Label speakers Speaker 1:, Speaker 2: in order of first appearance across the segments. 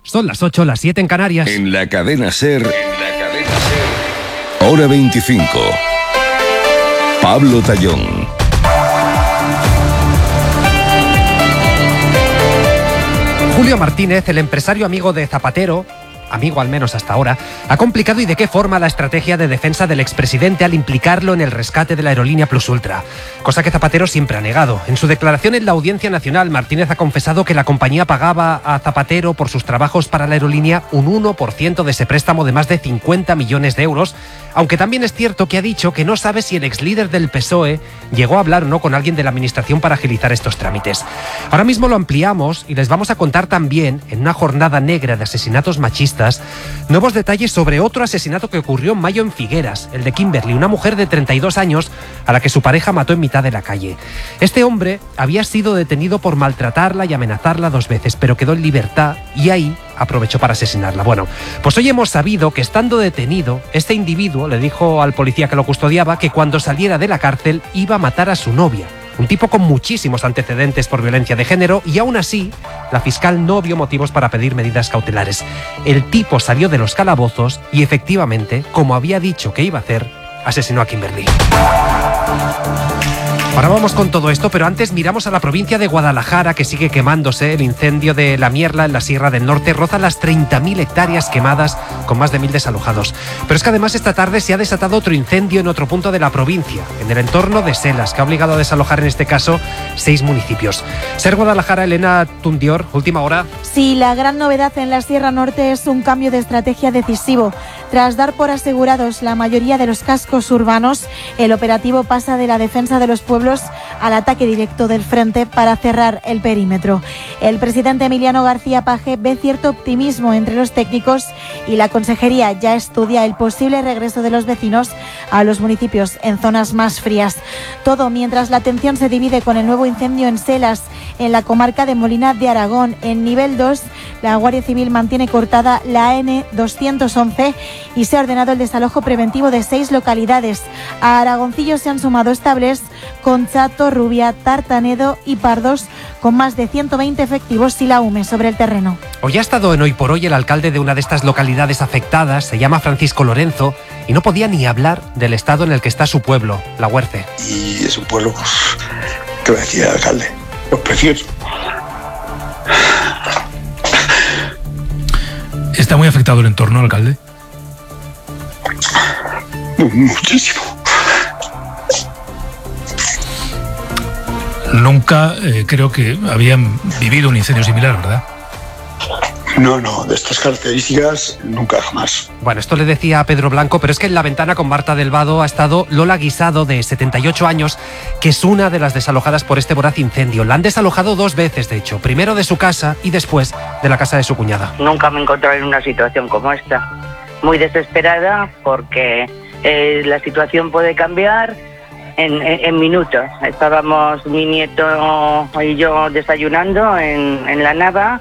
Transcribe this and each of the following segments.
Speaker 1: Son las 8, las 7 en Canarias.
Speaker 2: En la cadena SER, Hora 25. Pablo Tallón.
Speaker 1: Julio Martínez, el empresario amigo de Zapatero, amigo al menos hasta ahora, ha complicado y de qué forma la estrategia de defensa del expresidente al implicarlo en el rescate de la aerolínea Plus Ultra, cosa que Zapatero siempre ha negado. En su declaración en la Audiencia Nacional, Martínez ha confesado que la compañía pagaba a Zapatero por sus trabajos para la aerolínea un 1% de ese préstamo de más de 50 millones de euros, aunque también es cierto que ha dicho que no sabe si el exlíder del PSOE llegó a hablar o no con alguien de la administración para agilizar estos trámites. Ahora mismo lo ampliamos y les vamos a contar también, en una jornada negra de asesinatos machistas, nuevos detalles sobre otro asesinato que ocurrió en mayo en Figueras, el de Kimberly, una mujer de 32 años a la que su pareja mató en mitad de la calle. Este hombre había sido detenido por maltratarla y amenazarla 2 veces, pero quedó en libertad y ahí aprovechó para asesinarla. Bueno, pues hoy hemos sabido que estando detenido, este individuo le dijo al policía que lo custodiaba que cuando saliera de la cárcel iba a matar a su novia. Un tipo con muchísimos antecedentes por violencia de género y aún así, la fiscal no vio motivos para pedir medidas cautelares. El tipo salió de los calabozos y efectivamente, como había dicho que iba a hacer, asesinó a Kimberly. Ahora vamos con todo esto, pero antes miramos a la provincia de Guadalajara, que sigue quemándose. El incendio de La Mierla en la Sierra del Norte roza las 30.000 hectáreas quemadas, con más de 1.000 desalojados. Pero es que además esta tarde se ha desatado otro incendio en otro punto de la provincia, en el entorno de Selas, que ha obligado a desalojar en este caso 6 municipios. SER Guadalajara, Elena Tundior, última hora.
Speaker 3: Sí, la gran novedad en la Sierra Norte es un cambio de estrategia decisivo. Tras dar por asegurados la mayoría de los cascos urbanos, el operativo pasa de la defensa de los pueblos al ataque directo del frente para cerrar el perímetro. El presidente Emiliano García Paje ve cierto optimismo entre los técnicos y la consejería ya estudia el posible regreso de los vecinos a los municipios en zonas más frías. Todo mientras la atención se divide con el nuevo incendio en Selas, en la comarca de Molina de Aragón. En nivel 2, la Guardia Civil mantiene cortada la N211 y se ha ordenado el desalojo preventivo de 6 localidades. A Aragoncillo se han sumado estables Conchato, Rubia, Tartanedo y Pardos, con más de 120 efectivos y la UME sobre el terreno.
Speaker 1: Hoy ha estado en Hoy por Hoy el alcalde de una de estas localidades afectadas, se llama Francisco Lorenzo, y no podía ni hablar del estado en el que está su pueblo, La Huerce.
Speaker 4: Y es un pueblo, pues, ¿qué va a decir el alcalde? Pues precioso.
Speaker 5: ¿Está muy afectado el entorno, alcalde?
Speaker 4: Muchísimo.
Speaker 5: Nunca creo que habían vivido un incendio similar, ¿verdad?
Speaker 4: No, de estas características nunca jamás.
Speaker 1: Bueno, esto le decía a Pedro Blanco, pero es que en la ventana con Marta del Vado ha estado Lola Guisado, de 78 años, que es una de las desalojadas por este voraz incendio. La han desalojado 2 veces, de hecho, primero de su casa y después de la casa de su cuñada.
Speaker 6: Nunca me he encontrado en una situación como esta. Muy desesperada porque la situación puede cambiar en minutos. Estábamos mi nieto y yo desayunando en la nava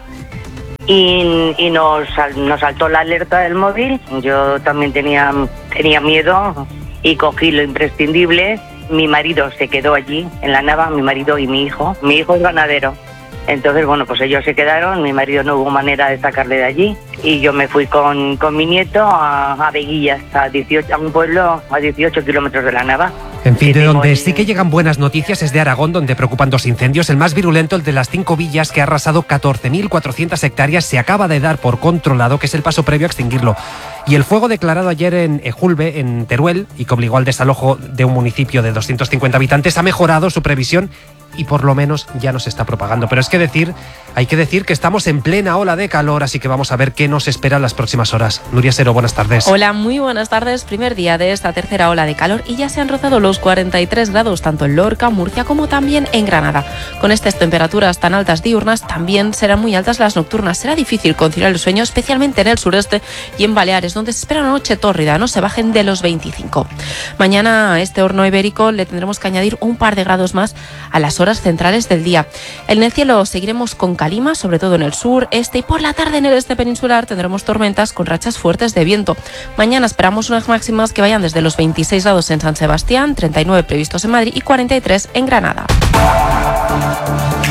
Speaker 6: y nos saltó la alerta del móvil. Yo también tenía miedo y cogí lo imprescindible. Mi marido se quedó allí en la nava, mi marido y mi hijo. Mi hijo es ganadero. Entonces, bueno, pues ellos se quedaron, mi marido no hubo manera de sacarle de allí y yo me fui con mi nieto a Veguillas, a un pueblo a 18 kilómetros de la Nava.
Speaker 1: En fin, de donde sí que llegan buenas noticias es de Aragón, donde preocupan 2 incendios. El más virulento, el de las 5 villas, que ha arrasado 14.400 hectáreas, se acaba de dar por controlado, que es el paso previo a extinguirlo. Y el fuego declarado ayer en Ejulbe, en Teruel, y que obligó al desalojo de un municipio de 250 habitantes, ha mejorado su previsión y por lo menos ya no se está propagando. Pero hay que decir que estamos en plena ola de calor, así que vamos a ver qué nos espera en las próximas horas. Nuria Sero, buenas tardes.
Speaker 7: Hola, muy buenas tardes. Primer día de esta tercera ola de calor y ya se han rozado los 43 grados tanto en Lorca, Murcia como también en Granada. Con estas temperaturas tan altas diurnas también serán muy altas las nocturnas. Será difícil conciliar el sueño, especialmente en el sureste y en Baleares, donde se espera una noche tórrida, no se bajen de los 25. Mañana a este horno ibérico le tendremos que añadir un par de grados más a las horas centrales del día. En el cielo seguiremos con calima, sobre todo en el sur, este y por la tarde en el este peninsular tendremos tormentas con rachas fuertes de viento. Mañana esperamos unas máximas que vayan desde los 26 grados en San Sebastián, 39 previstos en Madrid y 43 en Granada.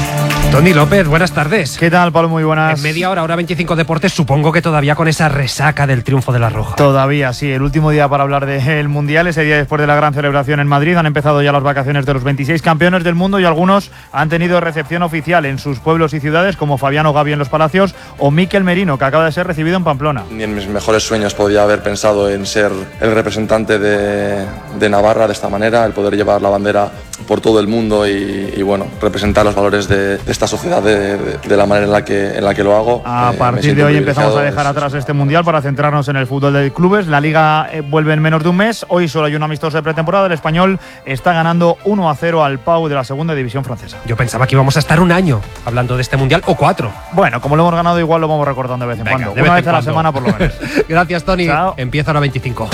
Speaker 1: Tony López, buenas tardes.
Speaker 8: ¿Qué tal, Pablo? Muy buenas.
Speaker 1: En media hora, hora 25 Deportes, supongo que todavía con esa resaca del triunfo de la Roja.
Speaker 8: Todavía, sí. El último día para hablar del Mundial, ese día después de la gran celebración en Madrid. Han empezado ya las vacaciones de los 26 campeones del mundo y algunos han tenido recepción oficial en sus pueblos y ciudades, como Fabiano Gavi en Los Palacios o Mikel Merino, que acaba de ser recibido en Pamplona.
Speaker 9: Ni en mis mejores sueños podía haber pensado en ser el representante de Navarra de esta manera, el poder llevar la bandera por todo el mundo y bueno, representar los valores de esta sociedad de la manera en la que lo hago.
Speaker 8: A partir de hoy empezamos a dejar atrás este Mundial para centrarnos en el fútbol de clubes. La Liga vuelve en menos de un mes. Hoy solo hay un amistoso de pretemporada. El Español está ganando 1-0 al Pau de la segunda división francesa.
Speaker 1: Yo pensaba que íbamos a estar un año hablando de este Mundial, o 4.
Speaker 8: Bueno, como lo hemos ganado, igual lo vamos recordando de vez en cuando. Una vez a la semana por lo menos.
Speaker 1: Gracias, Tony.
Speaker 8: Chao.
Speaker 1: Empieza ahora 25.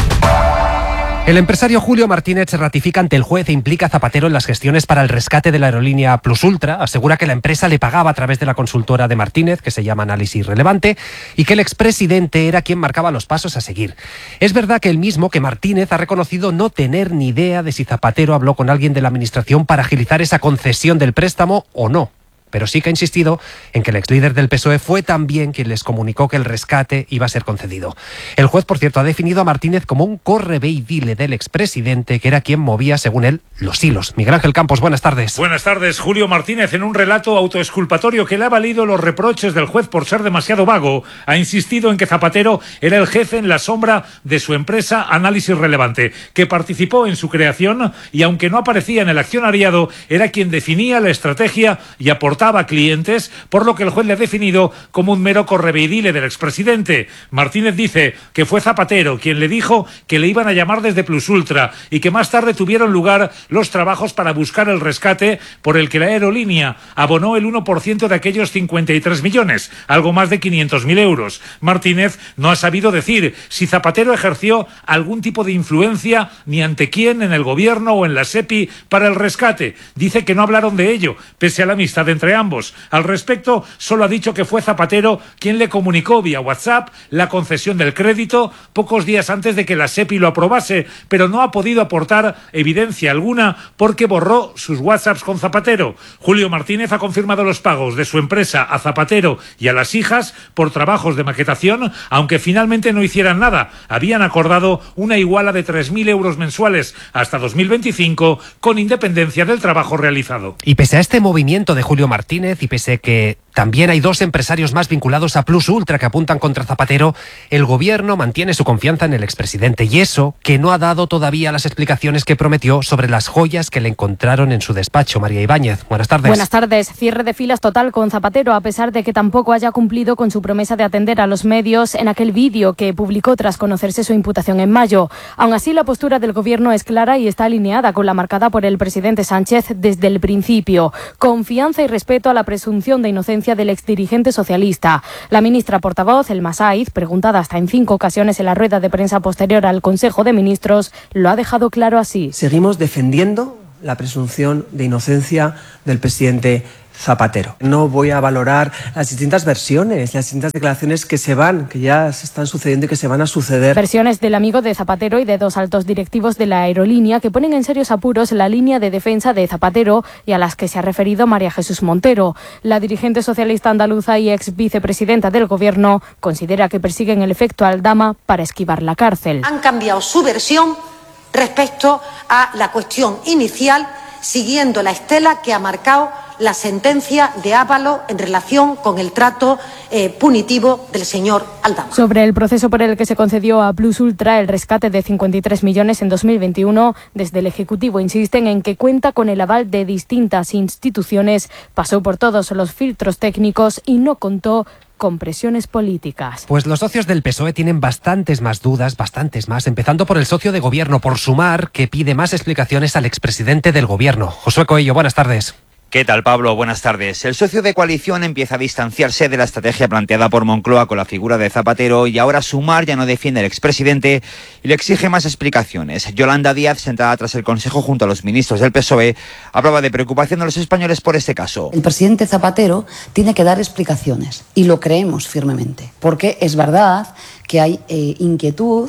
Speaker 1: El empresario Julio Martínez se ratifica ante el juez e implica a Zapatero en las gestiones para el rescate de la aerolínea Plus Ultra. Asegura que la empresa le pagaba a través de la consultora de Martínez, que se llama Análisis Relevante, y que el expresidente era quien marcaba los pasos a seguir. Es verdad que el mismo, que Martínez, ha reconocido no tener ni idea de si Zapatero habló con alguien de la administración para agilizar esa concesión del préstamo o no. Pero sí que ha insistido en que el exlíder del PSOE fue también quien les comunicó que el rescate iba a ser concedido. El juez, por cierto, ha definido a Martínez como un corre-ve y dile del expresidente, que era quien movía, según él, los hilos. Miguel Ángel Campos, buenas tardes.
Speaker 5: Buenas tardes. Julio Martínez, en un relato autoexculpatorio que le ha valido los reproches del juez por ser demasiado vago, ha insistido en que Zapatero era el jefe en la sombra de su empresa Análisis Relevante, que participó en su creación y, aunque no aparecía en el accionariado, era quien definía la estrategia y aportaba clientes, por lo que el juez le ha definido como un mero correveidile del expresidente. Martínez dice que fue Zapatero quien le dijo que le iban a llamar desde Plus Ultra y que más tarde tuvieron lugar los trabajos para buscar el rescate, por el que la aerolínea abonó el 1% de aquellos 53 millones, algo más de 500.000 euros. Martínez no ha sabido decir si Zapatero ejerció algún tipo de influencia, ni ante quién, en el gobierno o en la SEPI, para el rescate. Dice que no hablaron de ello, pese a la amistad entre ambos. Al respecto, solo ha dicho que fue Zapatero quien le comunicó vía WhatsApp la concesión del crédito pocos días antes de que la SEPI lo aprobase, pero no ha podido aportar evidencia alguna porque borró sus WhatsApps con Zapatero. Julio Martínez ha confirmado los pagos de su empresa a Zapatero y a las hijas por trabajos de maquetación, aunque finalmente no hicieran nada. Habían acordado una iguala de 3.000 euros mensuales hasta 2025, con independencia del trabajo realizado.
Speaker 1: Y pese a este movimiento de Julio Martínez, y pese a que también hay dos empresarios más vinculados a Plus Ultra que apuntan contra Zapatero, el gobierno mantiene su confianza en el expresidente, y eso que no ha dado todavía las explicaciones que prometió sobre las joyas que le encontraron en su despacho. María Ibáñez, buenas tardes.
Speaker 10: Buenas tardes. Cierre de filas total con Zapatero, a pesar de que tampoco haya cumplido con su promesa de atender a los medios en aquel vídeo que publicó tras conocerse su imputación en mayo. Aún así, la postura del gobierno es clara y está alineada con la marcada por el presidente Sánchez desde el principio. Confianza y respeto a la presunción de inocencia del exdirigente socialista. La ministra portavoz, Elma Saiz, preguntada hasta en 5 ocasiones en la rueda de prensa posterior al Consejo de Ministros, lo ha dejado claro así.
Speaker 11: Seguimos defendiendo la presunción de inocencia del presidente Zapatero. No voy a valorar las distintas versiones, las distintas declaraciones que ya se están sucediendo y que se van a suceder.
Speaker 10: Versiones del amigo de Zapatero y de 2 altos directivos de la aerolínea que ponen en serios apuros la línea de defensa de Zapatero y a las que se ha referido María Jesús Montero. La dirigente socialista andaluza y ex vicepresidenta del gobierno considera que persiguen el efecto Aldama para esquivar la cárcel.
Speaker 12: Han cambiado su versión respecto a la cuestión inicial, siguiendo la estela que ha marcado la sentencia de Ábalos en relación con el trato punitivo del señor Aldama.
Speaker 10: Sobre el proceso por el que se concedió a Plus Ultra el rescate de 53 millones en 2021, desde el Ejecutivo insisten en que cuenta con el aval de distintas instituciones, pasó por todos los filtros técnicos y no contó con presiones políticas.
Speaker 1: Pues los socios del PSOE tienen bastantes más dudas, empezando por el socio de gobierno, por Sumar, que pide más explicaciones al expresidente del gobierno. Josué Coello, buenas tardes.
Speaker 13: ¿Qué tal, Pablo? Buenas tardes. El socio de coalición empieza a distanciarse de la estrategia planteada por Moncloa con la figura de Zapatero, y ahora Sumar ya no defiende al expresidente y le exige más explicaciones. Yolanda Díaz, sentada tras el Consejo junto a los ministros del PSOE, hablaba de preocupación de los españoles por este caso.
Speaker 14: El presidente Zapatero tiene que dar explicaciones y lo creemos firmemente, porque es verdad que hay inquietud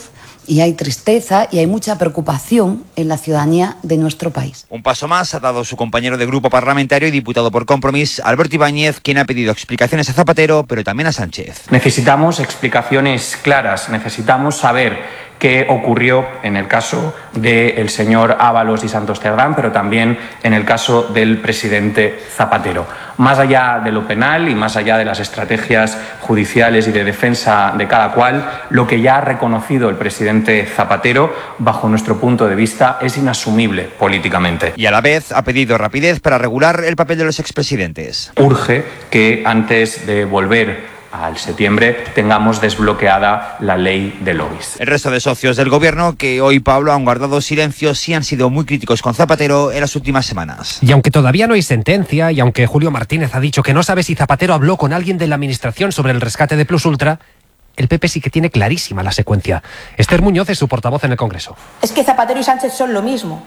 Speaker 14: y hay tristeza y hay mucha preocupación en la ciudadanía de nuestro país.
Speaker 13: Un paso más ha dado su compañero de grupo parlamentario y diputado por Compromís, Alberto Ibáñez, quien ha pedido explicaciones a Zapatero, pero también a Sánchez.
Speaker 15: Necesitamos explicaciones claras, necesitamos saber qué ocurrió en el caso del señor Ábalos y Santos Cerdán, pero también en el caso del presidente Zapatero. Más allá de lo penal y más allá de las estrategias judiciales y de defensa de cada cual, lo que ya ha reconocido el presidente Zapatero, bajo nuestro punto de vista, es inasumible políticamente.
Speaker 13: Y a la vez ha pedido rapidez para regular el papel de los expresidentes.
Speaker 15: Urge que antes de volver al septiembre tengamos desbloqueada la ley de lobbies.
Speaker 13: El resto de socios del gobierno, que hoy, Pablo, han guardado silencio, sí han sido muy críticos con Zapatero en las últimas semanas.
Speaker 1: Y aunque todavía no hay sentencia, y aunque Julio Martínez ha dicho que no sabe si Zapatero habló con alguien de la administración sobre el rescate de Plus Ultra, el PP sí que tiene clarísima la secuencia. Esther Muñoz es su portavoz en el Congreso.
Speaker 16: Es que Zapatero y Sánchez son lo mismo.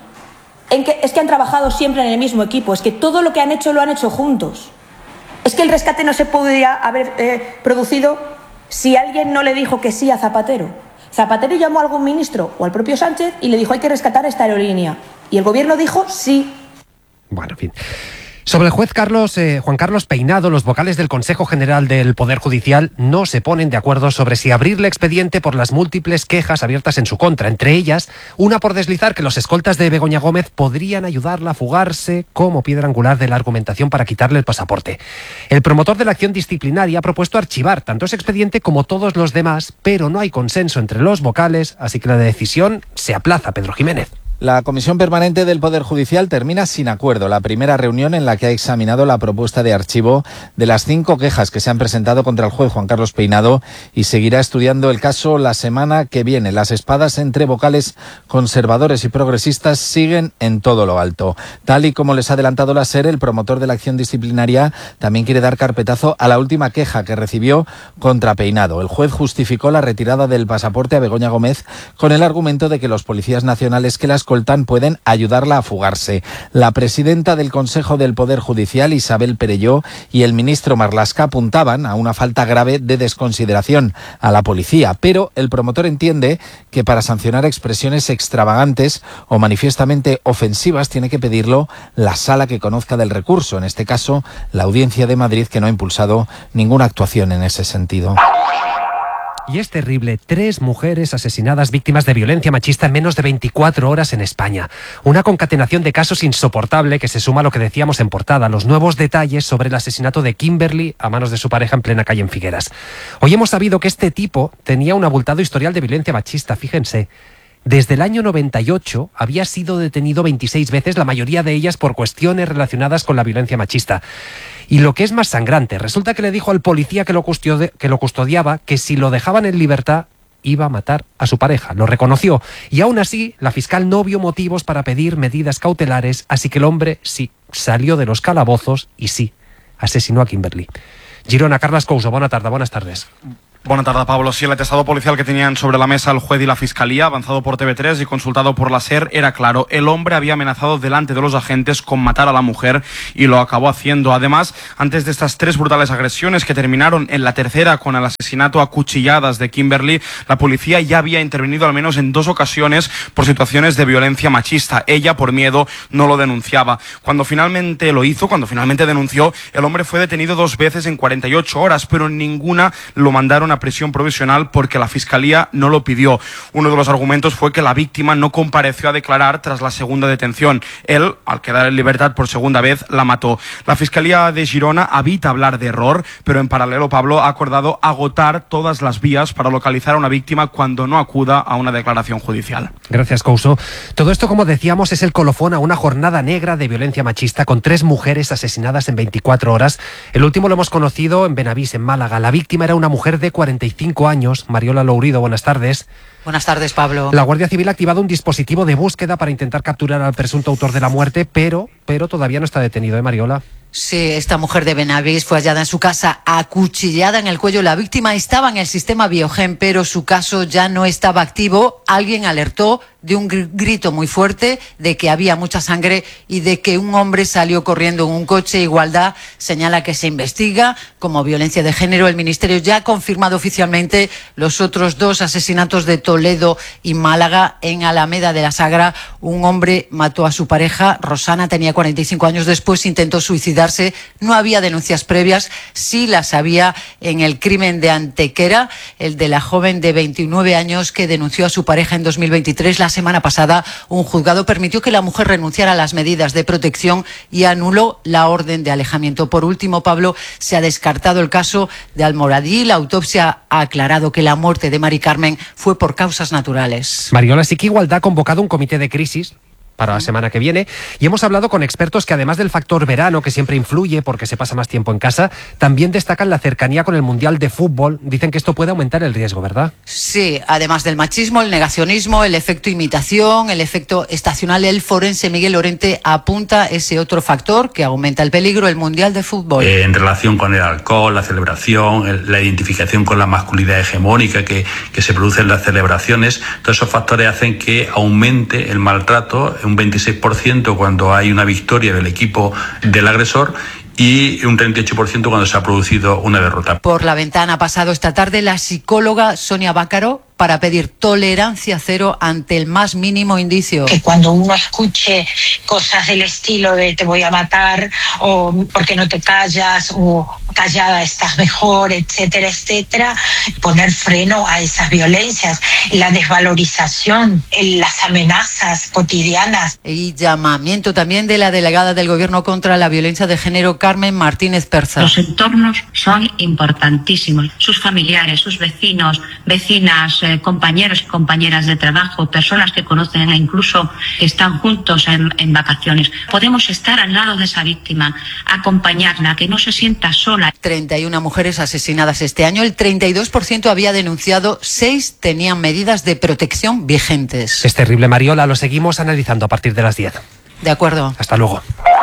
Speaker 16: Es que han trabajado siempre en el mismo equipo. Es que todo lo que han hecho lo han hecho juntos. Es que el rescate no se podría haber producido si alguien no le dijo que sí a Zapatero. Zapatero llamó a algún ministro o al propio Sánchez y le dijo hay que rescatar esta aerolínea. Y el gobierno dijo sí.
Speaker 1: Bueno, en fin. Sobre el juez Juan Carlos Peinado, los vocales del Consejo General del Poder Judicial no se ponen de acuerdo sobre si abrirle expediente por las múltiples quejas abiertas en su contra. Entre ellas, una por deslizar que los escoltas de Begoña Gómez podrían ayudarla a fugarse como piedra angular de la argumentación para quitarle el pasaporte. El promotor de la acción disciplinaria ha propuesto archivar tanto ese expediente como todos los demás, pero no hay consenso entre los vocales, así que la decisión se aplaza. Pedro Jiménez.
Speaker 17: La Comisión Permanente del Poder Judicial termina sin acuerdo la primera reunión en la que ha examinado la propuesta de archivo de las 5 quejas que se han presentado contra el juez Juan Carlos Peinado y seguirá estudiando el caso la semana que viene. Las espadas entre vocales conservadores y progresistas siguen en todo lo alto. Tal y como les ha adelantado la SER, el promotor de la acción disciplinaria también quiere dar carpetazo a la última queja que recibió contra Peinado. El juez justificó la retirada del pasaporte a Begoña Gómez con el argumento de que los policías nacionales que la escoltan pueden ayudarla a fugarse. La presidenta del Consejo del Poder Judicial, Isabel Perelló, y el ministro Marlaska apuntaban a una falta grave de desconsideración a la policía, pero el promotor entiende que para sancionar expresiones extravagantes o manifiestamente ofensivas tiene que pedirlo la sala que conozca del recurso, en este caso la Audiencia de Madrid, que no ha impulsado ninguna actuación en ese sentido.
Speaker 1: Y es terrible, 3 mujeres asesinadas víctimas de violencia machista en menos de 24 horas en España. Una concatenación de casos insoportable que se suma a lo que decíamos en portada, los nuevos detalles sobre el asesinato de Kimberly a manos de su pareja en plena calle en Figueras. Hoy hemos sabido que este tipo tenía un abultado historial de violencia machista, fíjense. Desde el año 98 había sido detenido 26 veces, la mayoría de ellas por cuestiones relacionadas con la violencia machista. Y lo que es más sangrante, resulta que le dijo al policía que lo custodiaba que si lo dejaban en libertad iba a matar a su pareja. Lo reconoció y aún así la fiscal no vio motivos para pedir medidas cautelares, así que el hombre sí salió de los calabozos y sí asesinó a Kimberly. Girona, Carles Couso, buenas tardes.
Speaker 18: Buenas tardes, Pablo. Sí, el atestado policial que tenían sobre la mesa el juez y la fiscalía, avanzado por TV3 y consultado por la SER, era claro. El hombre había amenazado delante de los agentes con matar a la mujer y lo acabó haciendo. Además, antes de estas 3 brutales agresiones que terminaron en la tercera con el asesinato a cuchilladas de Kimberly, la policía ya había intervenido al menos en 2 ocasiones por situaciones de violencia machista. Ella, por miedo, no lo denunciaba. Cuando finalmente lo hizo, cuando finalmente denunció, el hombre fue detenido 2 veces en 48 horas, pero en ninguna lo mandaron a prisión provisional porque la fiscalía no lo pidió. Uno de los argumentos fue que la víctima no compareció a declarar tras la segunda detención. Él, al quedar en libertad por segunda vez, la mató. La fiscalía de Girona evita hablar de error, pero en paralelo, Pablo, ha acordado agotar todas las vías para localizar a una víctima cuando no acuda a una declaración judicial.
Speaker 1: Gracias, Couso. Todo esto, como decíamos, es el colofón a una jornada negra de violencia machista con 3 mujeres asesinadas en 24 horas. El último lo hemos conocido en Benavís, en Málaga. La víctima era una mujer de 45 años. Mariola Lourido, buenas tardes.
Speaker 19: Buenas tardes, Pablo.
Speaker 1: La Guardia Civil ha activado un dispositivo de búsqueda para intentar capturar al presunto autor de la muerte, pero todavía no está detenido, Mariola.
Speaker 19: Sí, esta mujer de Benavís fue hallada en su casa acuchillada en el cuello. La víctima estaba en el sistema Biogen, pero su caso ya no estaba activo. Alguien alertó de un grito muy fuerte, de que había mucha sangre y de que un hombre salió corriendo en un coche. Igualdad señala que se investiga como violencia de género. El Ministerio ya ha confirmado oficialmente los otros 2 asesinatos de Toledo y Málaga. En Alameda de la Sagra, un hombre mató a su pareja. Rosana tenía 45 años. Después intentó suicidarse. No había denuncias previas. Sí las había en el crimen de Antequera, el de la joven de 29 años que denunció a su pareja en 2023. La semana pasada, un juzgado permitió que la mujer renunciara a las medidas de protección y anuló la orden de alejamiento. Por último, Pablo, se ha descartado el caso de Almoradí. La autopsia ha aclarado que la muerte de Mari Carmen fue por causas naturales.
Speaker 1: Mariola, sí que Igualdad ha convocado un comité de crisis para la semana que viene y hemos hablado con expertos que además del factor verano, que siempre influye porque se pasa más tiempo en casa, también destacan la cercanía con el Mundial de Fútbol. Dicen que esto puede aumentar el riesgo, ¿verdad?
Speaker 19: Sí, además del machismo, el negacionismo, el efecto imitación, el efecto estacional, el forense Miguel Lorente apunta ese otro factor que aumenta el peligro, el Mundial de Fútbol.
Speaker 20: En relación con el alcohol, la celebración, la identificación con la masculinidad hegemónica que se produce en las celebraciones, todos esos factores hacen que aumente el maltrato un 26% cuando hay una victoria del equipo del agresor y un 38% cuando se ha producido una derrota.
Speaker 19: Por la ventana ha pasado esta tarde la psicóloga Sonia Bácaro para pedir tolerancia cero ante el más mínimo indicio.
Speaker 21: Que cuando uno escuche cosas del estilo de te voy a matar o por qué no te callas o callada estás mejor, etcétera, etcétera, poner freno a esas violencias, la desvalorización, las amenazas cotidianas.
Speaker 19: Y llamamiento también de la delegada del Gobierno contra la violencia de género, Carmen Martínez Perza.
Speaker 22: Los entornos son importantísimos. Sus familiares, sus vecinos, vecinas, compañeros y compañeras de trabajo, personas que conocen e incluso están juntos en vacaciones. Podemos estar al lado de esa víctima, acompañarla, que no se sienta sola.
Speaker 19: 31 mujeres asesinadas este año, el 32% había denunciado, 6 tenían medidas de protección vigentes.
Speaker 1: Es terrible, Mariola, lo seguimos analizando a partir de las 10.
Speaker 19: De acuerdo.
Speaker 1: Hasta luego.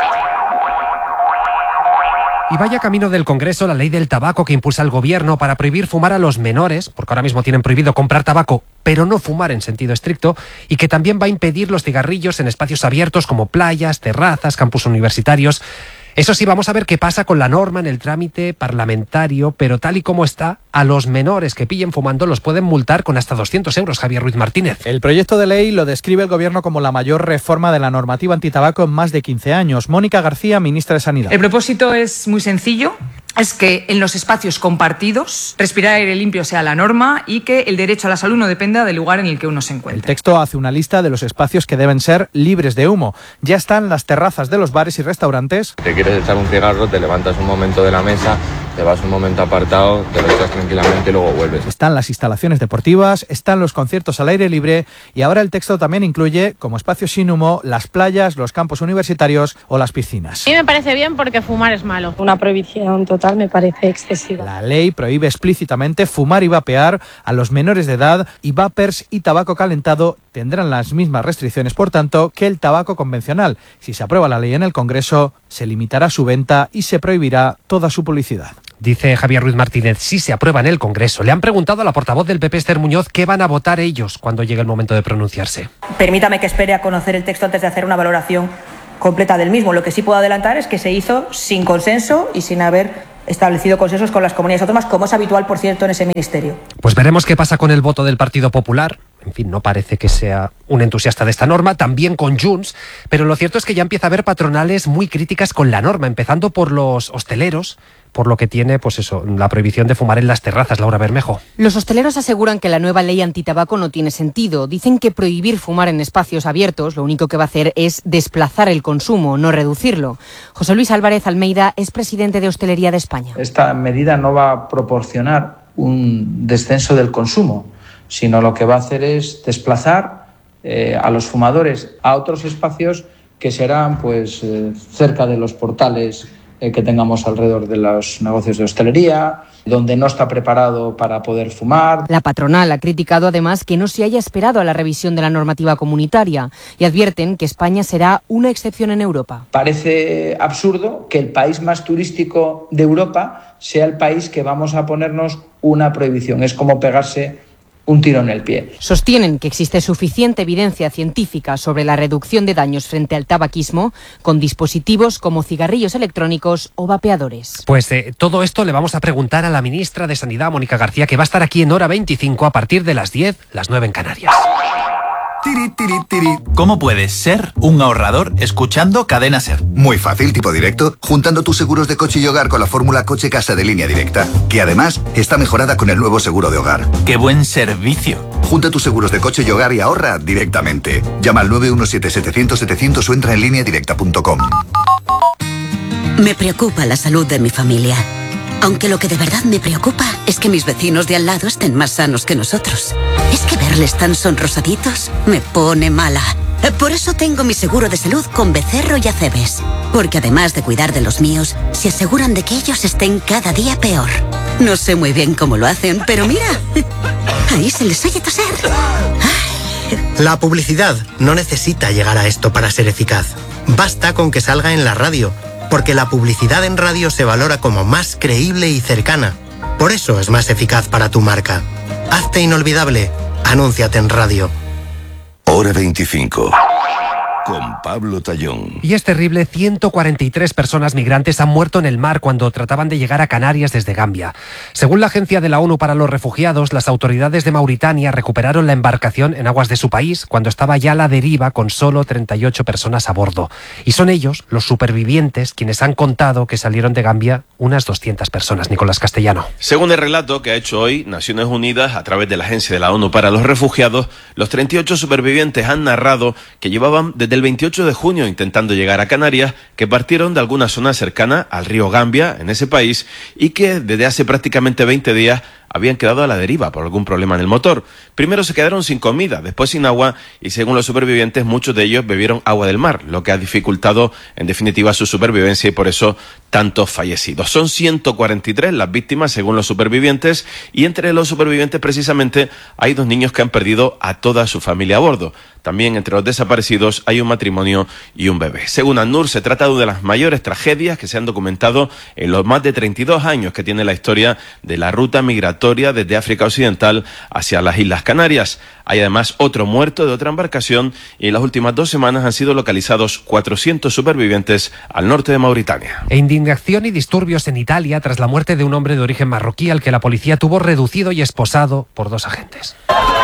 Speaker 1: Y vaya camino del Congreso la ley del tabaco que impulsa el Gobierno para prohibir fumar a los menores, porque ahora mismo tienen prohibido comprar tabaco, pero no fumar en sentido estricto, y que también va a impedir los cigarrillos en espacios abiertos como playas, terrazas, campus universitarios. Eso sí, vamos a ver qué pasa con la norma en el trámite parlamentario, pero tal y como está, a los menores que pillen fumando los pueden multar con hasta 200 euros, Javier Ruiz Martínez.
Speaker 23: El proyecto de ley lo describe el Gobierno como la mayor reforma de la normativa antitabaco en más de 15 años. Mónica García, ministra de Sanidad.
Speaker 24: El propósito es muy sencillo. Es que en los espacios compartidos respirar aire limpio sea la norma y que el derecho a la salud no dependa del lugar en el que uno se encuentre.
Speaker 23: El texto hace una lista de los espacios que deben ser libres de humo. Ya están las terrazas de los bares y restaurantes.
Speaker 25: Te quieres echar un cigarro, te levantas un momento de la mesa, te vas un momento apartado, te lo echas tranquilamente y luego vuelves.
Speaker 23: Están las instalaciones deportivas, están los conciertos al aire libre y ahora el texto también incluye como espacios sin humo las playas, los campos universitarios o las piscinas.
Speaker 26: A mí me parece bien porque fumar es malo. Una prohibición total me parece excesiva.
Speaker 23: La ley prohíbe explícitamente fumar y vapear a los menores de edad y vapers y tabaco calentado tendrán las mismas restricciones, por tanto, que el tabaco convencional. Si se aprueba la ley en el Congreso, se limitará su venta y se prohibirá toda su publicidad.
Speaker 1: Dice Javier Ruiz Martínez, si se aprueba en el Congreso. Le han preguntado a la portavoz del PP, Esther Muñoz, qué van a votar ellos cuando llegue el momento de pronunciarse.
Speaker 16: Permítame que espere a conocer el texto antes de hacer una valoración completa del mismo. Lo que sí puedo adelantar es que se hizo sin consenso y sin haber establecido consensos con las comunidades autónomas, como es habitual, por cierto, en ese ministerio.
Speaker 1: Pues veremos qué pasa con el voto del Partido Popular. En fin, no parece que sea un entusiasta de esta norma, también con Junts, pero lo cierto es que ya empieza a haber patronales muy críticas con la norma, empezando por los hosteleros, por lo que tiene, pues eso, la prohibición de fumar en las terrazas. Laura Bermejo.
Speaker 27: Los hosteleros aseguran que la nueva ley antitabaco no tiene sentido. Dicen que prohibir fumar en espacios abiertos lo único que va a hacer es desplazar el consumo, no reducirlo. José Luis Álvarez Almeida es presidente de Hostelería de España.
Speaker 28: Esta medida no va a proporcionar un descenso del consumo, sino lo que va a hacer es desplazar a los fumadores a otros espacios que serán pues cerca de los portales que tengamos alrededor de los negocios de hostelería, donde no está preparado para poder fumar.
Speaker 27: La patronal ha criticado además que no se haya esperado a la revisión de la normativa comunitaria y advierten que España será una excepción en Europa.
Speaker 28: Parece absurdo que el país más turístico de Europa sea el país que vamos a ponernos una prohibición. Es como pegarse un tiro en el pie.
Speaker 27: Sostienen que existe suficiente evidencia científica sobre la reducción de daños frente al tabaquismo con dispositivos como cigarrillos electrónicos o vapeadores.
Speaker 1: Pues todo esto le vamos a preguntar a la ministra de Sanidad, Mónica García, que va a estar aquí en Hora 25 a partir de las 10, las 9 en Canarias.
Speaker 2: ¿Cómo puedes ser un ahorrador escuchando Cadena Ser?
Speaker 3: Muy fácil, tipo directo, juntando tus seguros de coche y hogar con la fórmula Coche Casa de Línea Directa, que además está mejorada con el nuevo seguro de hogar.
Speaker 2: ¡Qué buen servicio!
Speaker 3: Junta tus seguros de coche y hogar y ahorra directamente. Llama al 917-700-700 o entra en lineadirecta.com.
Speaker 4: Me preocupa la salud de mi familia. Aunque lo que de verdad me preocupa es que mis vecinos de al lado estén más sanos que nosotros. Es que verles tan sonrosaditos me pone mala. Por eso tengo mi seguro de salud con Becerro y Acebes. Porque además de cuidar de los míos, se aseguran de que ellos estén cada día peor. No sé muy bien cómo lo hacen, pero mira, ahí se les oye toser.
Speaker 5: La publicidad no necesita llegar a esto para ser eficaz. Basta con que salga en la radio. Porque la publicidad en radio se valora como más creíble y cercana. Por eso es más eficaz para tu marca. Hazte inolvidable. Anúnciate en radio.
Speaker 6: Hora 25. Con Pablo Tallón.
Speaker 1: Y es terrible, 143 personas migrantes han muerto en el mar cuando trataban de llegar a Canarias desde Gambia. Según la Agencia de la ONU para los Refugiados, las autoridades de Mauritania recuperaron la embarcación en aguas de su país cuando estaba ya a la deriva con solo 38 personas a bordo. Y son ellos, los supervivientes, quienes han contado que salieron de Gambia unas 200 personas. Nicolás Castellano.
Speaker 7: Según el relato que ha hecho hoy Naciones Unidas a través de la Agencia de la ONU para los Refugiados, los 38 supervivientes han narrado que llevaban desde el 28 de junio intentando llegar a Canarias, que partieron de alguna zona cercana al río Gambia, en ese país, y que desde hace prácticamente 20 días habían quedado a la deriva por algún problema en el motor. Primero se quedaron sin comida, después sin agua, y según los supervivientes, muchos de ellos bebieron agua del mar, lo que ha dificultado en definitiva su supervivencia y por eso tantos fallecidos. Son 143 las víctimas según los supervivientes, y entre los supervivientes precisamente hay 2 niños que han perdido a toda su familia a bordo. También entre los desaparecidos hay un matrimonio y un bebé. Según ACNUR, se trata de una de las mayores tragedias que se han documentado en los más de 32 años que tiene la historia de la ruta migratoria desde África Occidental hacia las Islas Canarias. Hay además otro muerto de otra embarcación y en las últimas 2 semanas han sido localizados 400 supervivientes al norte de Mauritania.
Speaker 1: E indignación y disturbios en Italia tras la muerte de un hombre de origen marroquí al que la policía tuvo reducido y esposado por 2 agentes.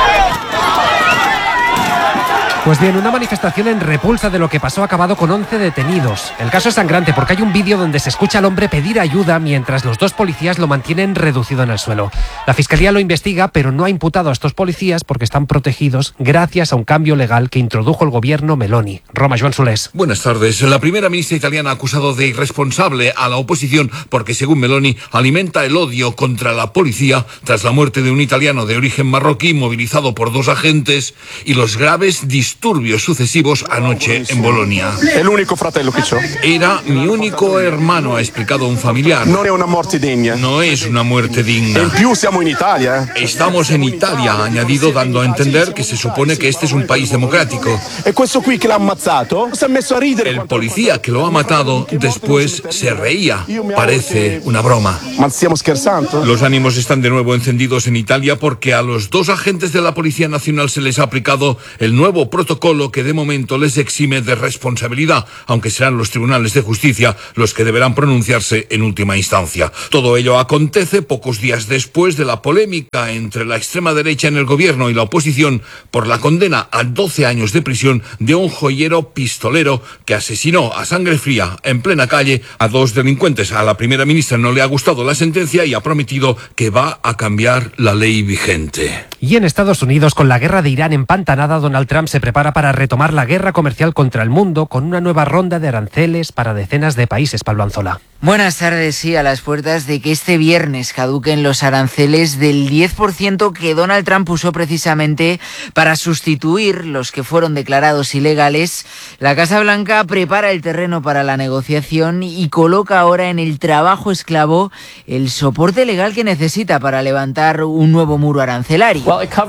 Speaker 1: Pues bien, una manifestación en repulsa de lo que pasó ha acabado con 11 detenidos. El caso es sangrante porque hay un vídeo donde se escucha al hombre pedir ayuda mientras los 2 policías lo mantienen reducido en el suelo. La Fiscalía lo investiga, pero no ha imputado a estos policías porque están protegidos gracias a un cambio legal que introdujo el gobierno Meloni. Roma, Joan Solés.
Speaker 8: Buenas tardes. La primera ministra italiana ha acusado de irresponsable a la oposición porque, según Meloni, alimenta el odio contra la policía tras la muerte de un italiano de origen marroquí movilizado por 2 agentes y los graves disturbios sucesivos anoche en Bolonia.
Speaker 9: El único fratello que c'ho.
Speaker 8: Era mi único hermano, ha explicado un familiar.
Speaker 9: No es una muerte digna.
Speaker 8: No es una muerte digna.
Speaker 9: En più siamo in Italia.
Speaker 8: Estamos en Italia, ha añadido, dando a entender que se supone que este es un país democrático.
Speaker 9: E questo qui che l'ha ammazzato si è messo a ridere.
Speaker 8: El policía que lo ha matado después se reía. Parece una broma.
Speaker 9: Ma stiamo scherzando?
Speaker 8: Los ánimos están de nuevo encendidos en Italia porque a los 2 agentes de la Policía Nacional se les ha aplicado el nuevo protocolo que de momento les exime de responsabilidad, aunque serán los tribunales de justicia los que deberán pronunciarse en última instancia. Todo ello acontece pocos días después de la polémica entre la extrema derecha en el gobierno y la oposición por la condena a 12 años de prisión de un joyero pistolero que asesinó a sangre fría en plena calle a 2 delincuentes. A la primera ministra no le ha gustado la sentencia y ha prometido que va a cambiar la ley vigente.
Speaker 1: Y en Estados Unidos, con la guerra de Irán empantanada, Donald Trump se prepara para retomar la guerra comercial contra el mundo con una nueva ronda de aranceles para decenas de países. Pablo Anzola.
Speaker 29: Buenas tardes, sí, a las puertas de que este viernes caduquen los aranceles del 10% que Donald Trump usó precisamente para sustituir los que fueron declarados ilegales. La Casa Blanca prepara el terreno para la negociación y coloca ahora en el trabajo esclavo el soporte legal que necesita para levantar un nuevo muro arancelario.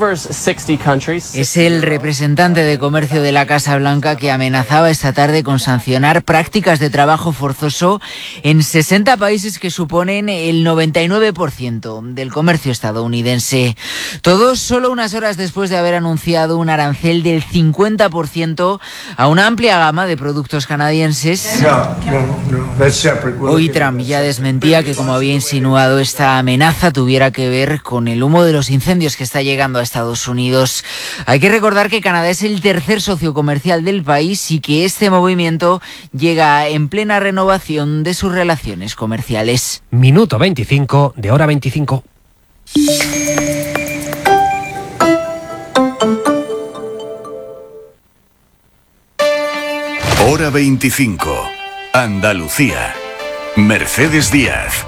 Speaker 29: Es el representante de comercio de la Casa Blanca que amenazaba esta tarde con sancionar prácticas de trabajo forzoso en en 60 países que suponen el 99% del comercio estadounidense. Todo solo unas horas después de haber anunciado un arancel del 50% a una amplia gama de productos canadienses. Hoy Trump ya desmentía que, como había insinuado, esta amenaza tuviera que ver con el humo de los incendios que está llegando a Estados Unidos. Hay que recordar que Canadá es el tercer socio comercial del país y que este movimiento llega en plena renovación de sus relaciones comerciales.
Speaker 1: Minuto 25 de Hora 25.
Speaker 6: Hora 25. Andalucía. Mercedes Díaz.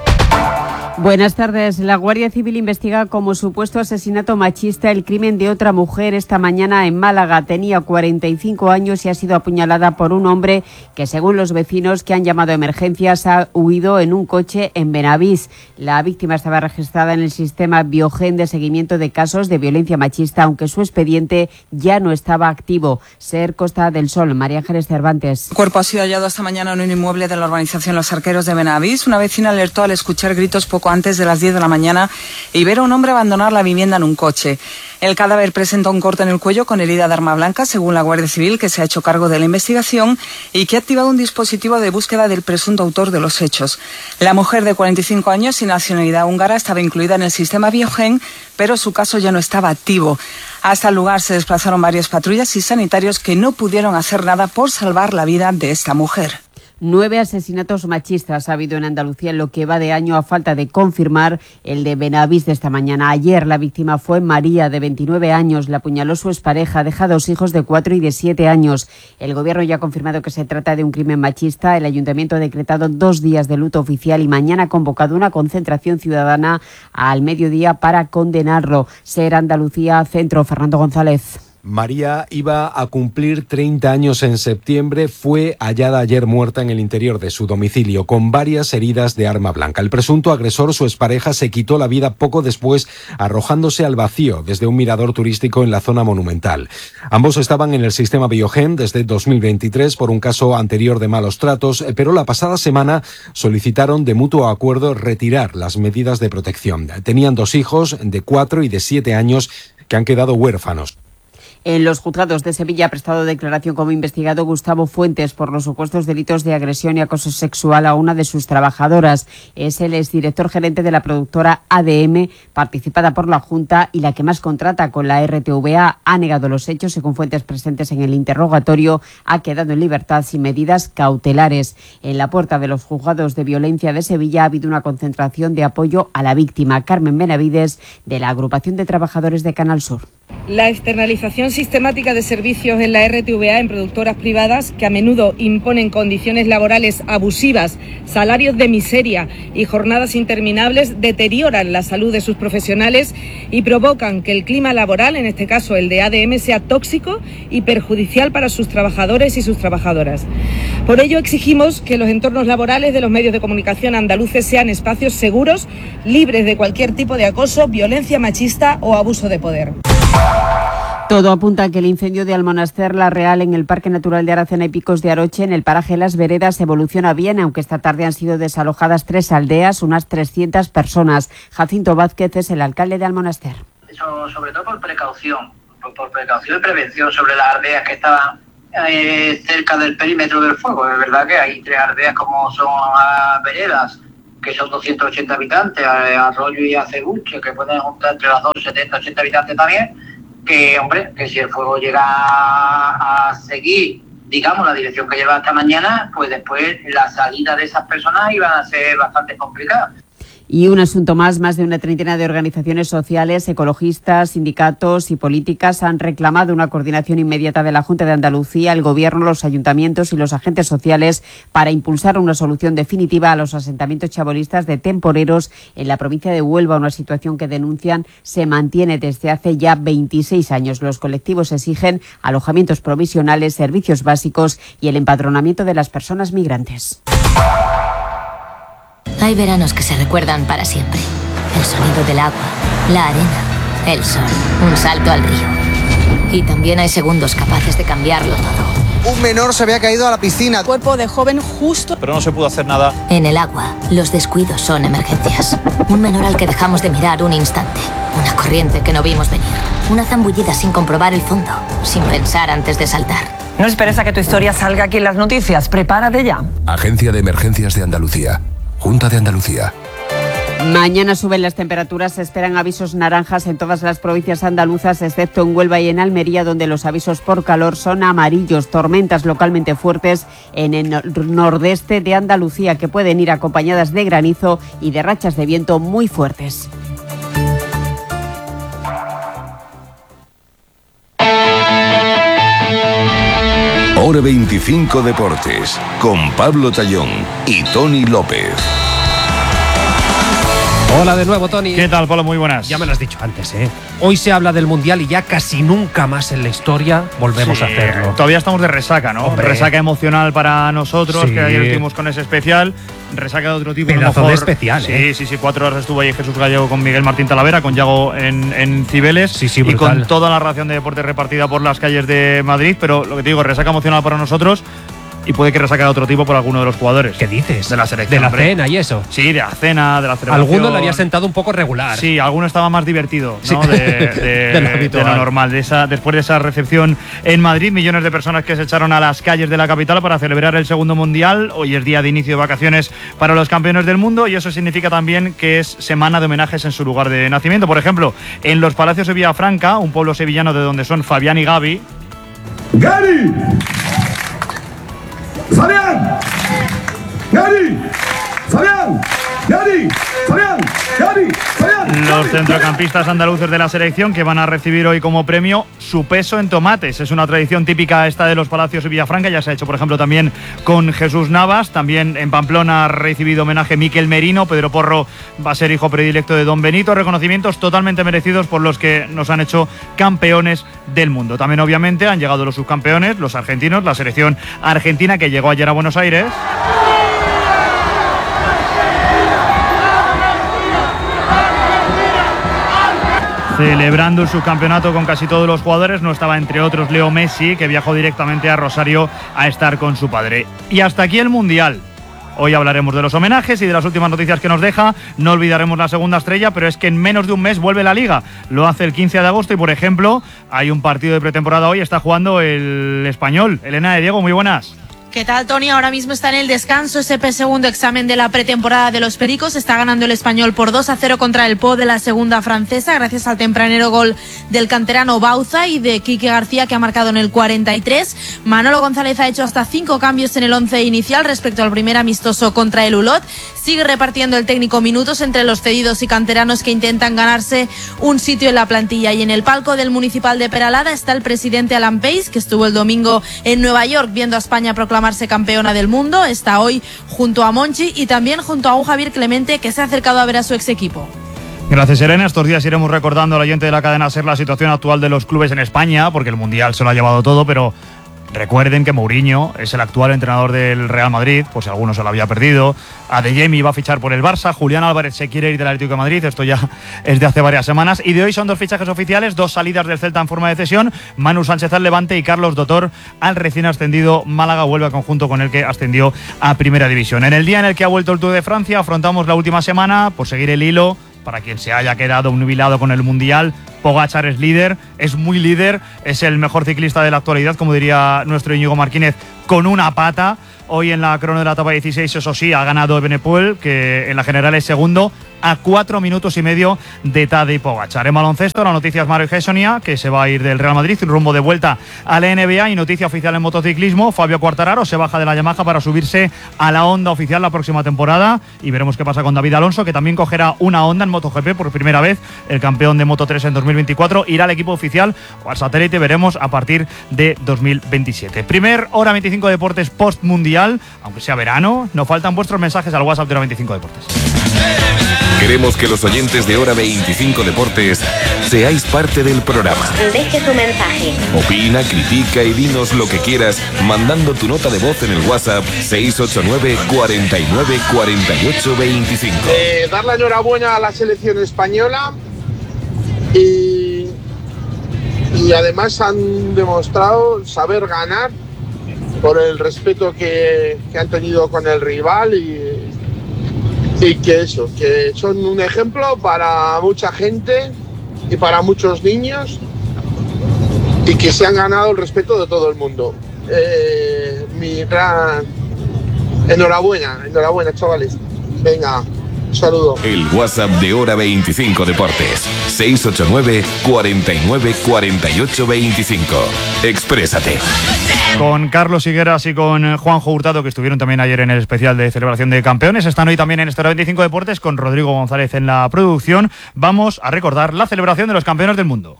Speaker 10: Buenas tardes. La Guardia Civil investiga como supuesto asesinato machista el crimen de otra mujer esta mañana en Málaga. Tenía 45 años y ha sido apuñalada por un hombre que, según los vecinos que han llamado a emergencias, ha huido en un coche en Benavís. La víctima estaba registrada en el sistema Biogen de seguimiento de casos de violencia machista, aunque su expediente ya no estaba activo. SER Costa del Sol, María Ángeles Cervantes.
Speaker 11: El cuerpo ha sido hallado esta mañana en un inmueble de la urbanización Los Arqueros de Benavís. Una vecina alertó al escuchar gritos poco antes de las 10 de la mañana y ver a un hombre abandonar la vivienda en un coche. El cadáver presenta un corte en el cuello con herida de arma blanca, según la Guardia Civil, que se ha hecho cargo de la investigación y que ha activado un dispositivo de búsqueda del presunto autor de los hechos. La mujer de 45 años y nacionalidad húngara estaba incluida en el sistema Biogen, pero su caso ya no estaba activo. Hasta el lugar se desplazaron varias patrullas y sanitarios que no pudieron hacer nada por salvar la vida de esta mujer.
Speaker 10: 9 asesinatos machistas ha habido en Andalucía en lo que va de año, a falta de confirmar el de Benavís de esta mañana. Ayer la víctima fue María, de 29 años. La apuñaló su expareja, deja 2 hijos de 4 y de 7 años. El Gobierno ya ha confirmado que se trata de un crimen machista. El Ayuntamiento ha decretado 2 días de luto oficial y mañana ha convocado una concentración ciudadana al mediodía para condenarlo. SER Andalucía Centro, Fernando González.
Speaker 12: María iba a cumplir 30 años en septiembre. Fue hallada ayer muerta en el interior de su domicilio con varias heridas de arma blanca. El presunto agresor, su expareja, se quitó la vida poco después, arrojándose al vacío desde un mirador turístico en la zona monumental. Ambos estaban en el sistema Biogen desde 2023 por un caso anterior de malos tratos, pero la pasada semana solicitaron de mutuo acuerdo retirar las medidas de protección. Tenían 2 hijos de 4 y de 7 años que han quedado huérfanos.
Speaker 10: En los juzgados de Sevilla ha prestado declaración como investigado Gustavo Fuentes por los supuestos delitos de agresión y acoso sexual a una de sus trabajadoras. Es el exdirector gerente de la productora ADM, participada por la Junta y la que más contrata con la RTVA. Ha negado los hechos. Según fuentes presentes en el interrogatorio, ha quedado en libertad sin medidas cautelares. En la puerta de los juzgados de violencia de Sevilla ha habido una concentración de apoyo a la víctima. Carmen Benavides, de la Agrupación de Trabajadores de Canal Sur.
Speaker 13: La externalización sistemática de servicios en la RTVA en productoras privadas, que a menudo imponen condiciones laborales abusivas, salarios de miseria y jornadas interminables, deterioran la salud de sus profesionales y provocan que el clima laboral, en este caso el de ADM, sea tóxico y perjudicial para sus trabajadores y sus trabajadoras. Por ello exigimos que los entornos laborales de los medios de comunicación andaluces sean espacios seguros, libres de cualquier tipo de acoso, violencia machista o abuso de poder.
Speaker 10: Todo apunta a que el incendio de Almonaster La Real en el Parque Natural de Aracena y Picos de Aroche, en el paraje Las Veredas, evoluciona bien, aunque esta tarde han sido desalojadas 3 aldeas, unas 300 personas. Jacinto Vázquez es el alcalde de Almonaster.
Speaker 14: Eso sobre todo por precaución y prevención sobre las aldeas que estaban cerca del perímetro del fuego. Es verdad que hay 3 aldeas como son Veredas, que son 280 habitantes, Arroyo y Acebuche, que pueden juntar entre las 2 70, 80 habitantes también, que, hombre, que si el fuego llega a seguir, digamos, la dirección que lleva hasta mañana, pues después la salida de esas personas iban a ser bastante complicadas.
Speaker 10: Y un asunto más de una treintena de organizaciones sociales, ecologistas, sindicatos y políticas han reclamado una coordinación inmediata de la Junta de Andalucía, el Gobierno, los ayuntamientos y los agentes sociales para impulsar una solución definitiva a los asentamientos chabolistas de temporeros en la provincia de Huelva, una situación que denuncian se mantiene desde hace ya 26 años. Los colectivos exigen alojamientos provisionales, servicios básicos y el empadronamiento de las personas migrantes.
Speaker 15: Hay veranos que se recuerdan para siempre. El sonido del agua, la arena, el sol, un salto al río. Y también hay segundos capaces de cambiarlo todo.
Speaker 17: un menor se había caído a la piscina.
Speaker 18: Cuerpo de joven justo.
Speaker 19: Pero no se pudo hacer nada.
Speaker 15: En el agua, los descuidos son emergencias. Un menor al que dejamos de mirar un instante. Una corriente que no vimos venir. Una zambullida sin comprobar el fondo. Sin pensar antes de saltar.
Speaker 20: No esperes a que tu historia salga aquí en las noticias. Prepárate ya.
Speaker 21: Agencia de Emergencias de Andalucía. Junta de Andalucía.
Speaker 10: Mañana suben las temperaturas, se esperan avisos naranjas en todas las provincias andaluzas, excepto en Huelva y en Almería, donde los avisos por calor son amarillos. Tormentas localmente fuertes en el nordeste de Andalucía, que pueden ir acompañadas de granizo y de rachas de viento muy fuertes.
Speaker 6: Hora 25 Deportes, con Pablo Tallón y Tony López.
Speaker 1: Hola de nuevo, Tony.
Speaker 22: ¿Qué tal, Pablo? Muy buenas.
Speaker 1: Ya me lo has dicho antes, ¿eh? Hoy se habla del Mundial y ya casi nunca más en la historia volvemos a hacerlo.
Speaker 22: Todavía estamos de resaca, ¿no?
Speaker 1: Hombre.
Speaker 22: Resaca emocional para nosotros,
Speaker 1: Sí.
Speaker 22: que ayer estuvimos con ese especial. Resaca de otro tipo.
Speaker 1: Pedazo
Speaker 22: a lo mejor,
Speaker 1: de especial, ¿eh?
Speaker 22: Sí. 4 horas estuvo ahí Jesús Gallego con Miguel Martín Talavera, con Yago en Cibeles. Y
Speaker 1: brutal.
Speaker 22: con toda la ración de deporte repartida por las calles de Madrid. Pero lo que te digo, resaca emocional para nosotros. Y puede que resaque de otro tipo por alguno de los jugadores.
Speaker 1: ¿Qué dices?
Speaker 22: De la selección.
Speaker 1: De la
Speaker 22: hombre.
Speaker 1: cena y eso.
Speaker 22: Sí, de la cena, de la celebración.
Speaker 1: Alguno le había sentado un poco regular.
Speaker 22: Sí, alguno estaba más divertido, ¿no?
Speaker 1: Sí.
Speaker 22: de lo normal. Después de esa recepción en Madrid, millones de personas que se echaron a las calles de la capital para celebrar el segundo mundial. Hoy es día de inicio de vacaciones para los campeones del mundo y eso significa también que es semana de homenajes en su lugar de nacimiento. Por ejemplo, en los Palacios de Villafranca, un pueblo sevillano de donde son Fabián y Gaby.
Speaker 24: ¡Gary! ¡Fabián! ¡Gary! ¡Fabián! ¡Gary! ¡Fabián! ¡Gary! ¡Fabián!
Speaker 22: Los centrocampistas andaluces de la selección que van a recibir hoy como premio su peso en tomates. Es una tradición típica esta de los Palacios de Villafranca. Ya se ha hecho, por ejemplo, también con Jesús Navas. También en Pamplona ha recibido homenaje Miquel Merino. Pedro Porro va a ser hijo predilecto de Don Benito. Reconocimientos totalmente merecidos por los que nos han hecho campeones del mundo. También, obviamente, han llegado los subcampeones, los argentinos, la selección argentina que llegó ayer a Buenos Aires. Celebrando el subcampeonato con casi todos los jugadores, no estaba entre otros Leo Messi, que viajó directamente a Rosario a estar con su padre. Y hasta aquí el Mundial. Hoy hablaremos de los homenajes y de las últimas noticias que nos deja. No olvidaremos la segunda estrella, pero es que en menos de un mes vuelve la Liga. Lo hace el 15 de agosto y, por ejemplo, hay un partido de pretemporada hoy. Está jugando el Español. Elena de Diego, muy buenas.
Speaker 25: ¿Qué tal, Tony? Ahora mismo está en el descanso ese segundo examen de la pretemporada de los Pericos. Está ganando el Español por 2-0 contra el Po de la segunda francesa, gracias al tempranero gol del canterano Bauza y de Quique García, que ha marcado en el 43. Manolo González ha hecho hasta 5 cambios en el 11 inicial respecto al primer amistoso contra el Ulot. Sigue repartiendo el técnico minutos entre los cedidos y canteranos que intentan ganarse un sitio en la plantilla. Y en el palco del Municipal de Peralada está el presidente Alan Pace, que estuvo el domingo en Nueva York viendo a España proclamarse campeona del mundo. Está hoy junto a Monchi y también junto a un Javier Clemente, que se ha acercado a ver a su ex equipo.
Speaker 22: Gracias, Elena. Estos días iremos recordando al oyente de la cadena SER la situación actual de los clubes en España, porque el Mundial se lo ha llevado todo, pero recuerden que Mourinho es el actual entrenador del Real Madrid, por si alguno se lo había perdido. Adeyemi va a fichar por el Barça, Julián Álvarez se quiere ir del Atlético de Madrid, esto ya es de hace varias semanas. Y de hoy son 2 fichajes oficiales, 2 salidas del Celta en forma de cesión. Manu Sánchez al Levante y Carlos Dotor al recién ascendido Málaga, vuelve al conjunto con el que ascendió a Primera División. En el día en el que ha vuelto el Tour de Francia, afrontamos la última semana por seguir el hilo. Para quien se haya quedado obnubilado con el Mundial, Pogačar es líder, es muy líder, es el mejor ciclista de la actualidad, como diría nuestro Íñigo Martínez, con una pata. Hoy en la crono de la etapa 16, eso sí, ha ganado Evenepoel, que en la general es segundo, a 4 minutos y medio de Tadej Pogačar. En baloncesto, la noticia es Mario Hessonia, que se va a ir del Real Madrid, rumbo de vuelta a la NBA. Y noticia oficial en motociclismo, Fabio Quartararo se baja de la Yamaha para subirse a la Honda oficial la próxima temporada. Y veremos qué pasa con David Alonso, que también cogerá una Honda en MotoGP por primera vez. El campeón de Moto3 en 2024 irá al equipo oficial o al satélite, veremos a partir de 2027. Primer Hora 25 Deportes post-mundial, aunque sea verano. No faltan vuestros mensajes al WhatsApp de Hora 25 Deportes.
Speaker 6: Queremos que los oyentes de Hora 25 Deportes seáis parte del programa.
Speaker 26: Deje tu mensaje.
Speaker 6: Opina, critica y dinos lo que quieras mandando tu nota de voz en el WhatsApp 689 49 48 25.
Speaker 30: Dar la enhorabuena a la selección española y además han demostrado saber ganar por el respeto que han tenido con el rival y que son un ejemplo para mucha gente y para muchos niños y que se han ganado el respeto de todo el mundo. Enhorabuena, chavales. Venga, un saludo.
Speaker 6: El WhatsApp de Hora 25 Deportes. 689 49 48 25. Exprésate.
Speaker 22: Con Carlos Higueras y con Juanjo Hurtado, que estuvieron también ayer en el especial de celebración de campeones, están hoy también en este Hora 25 Deportes con Rodrigo González en la producción. Vamos a recordar la celebración de los campeones del mundo.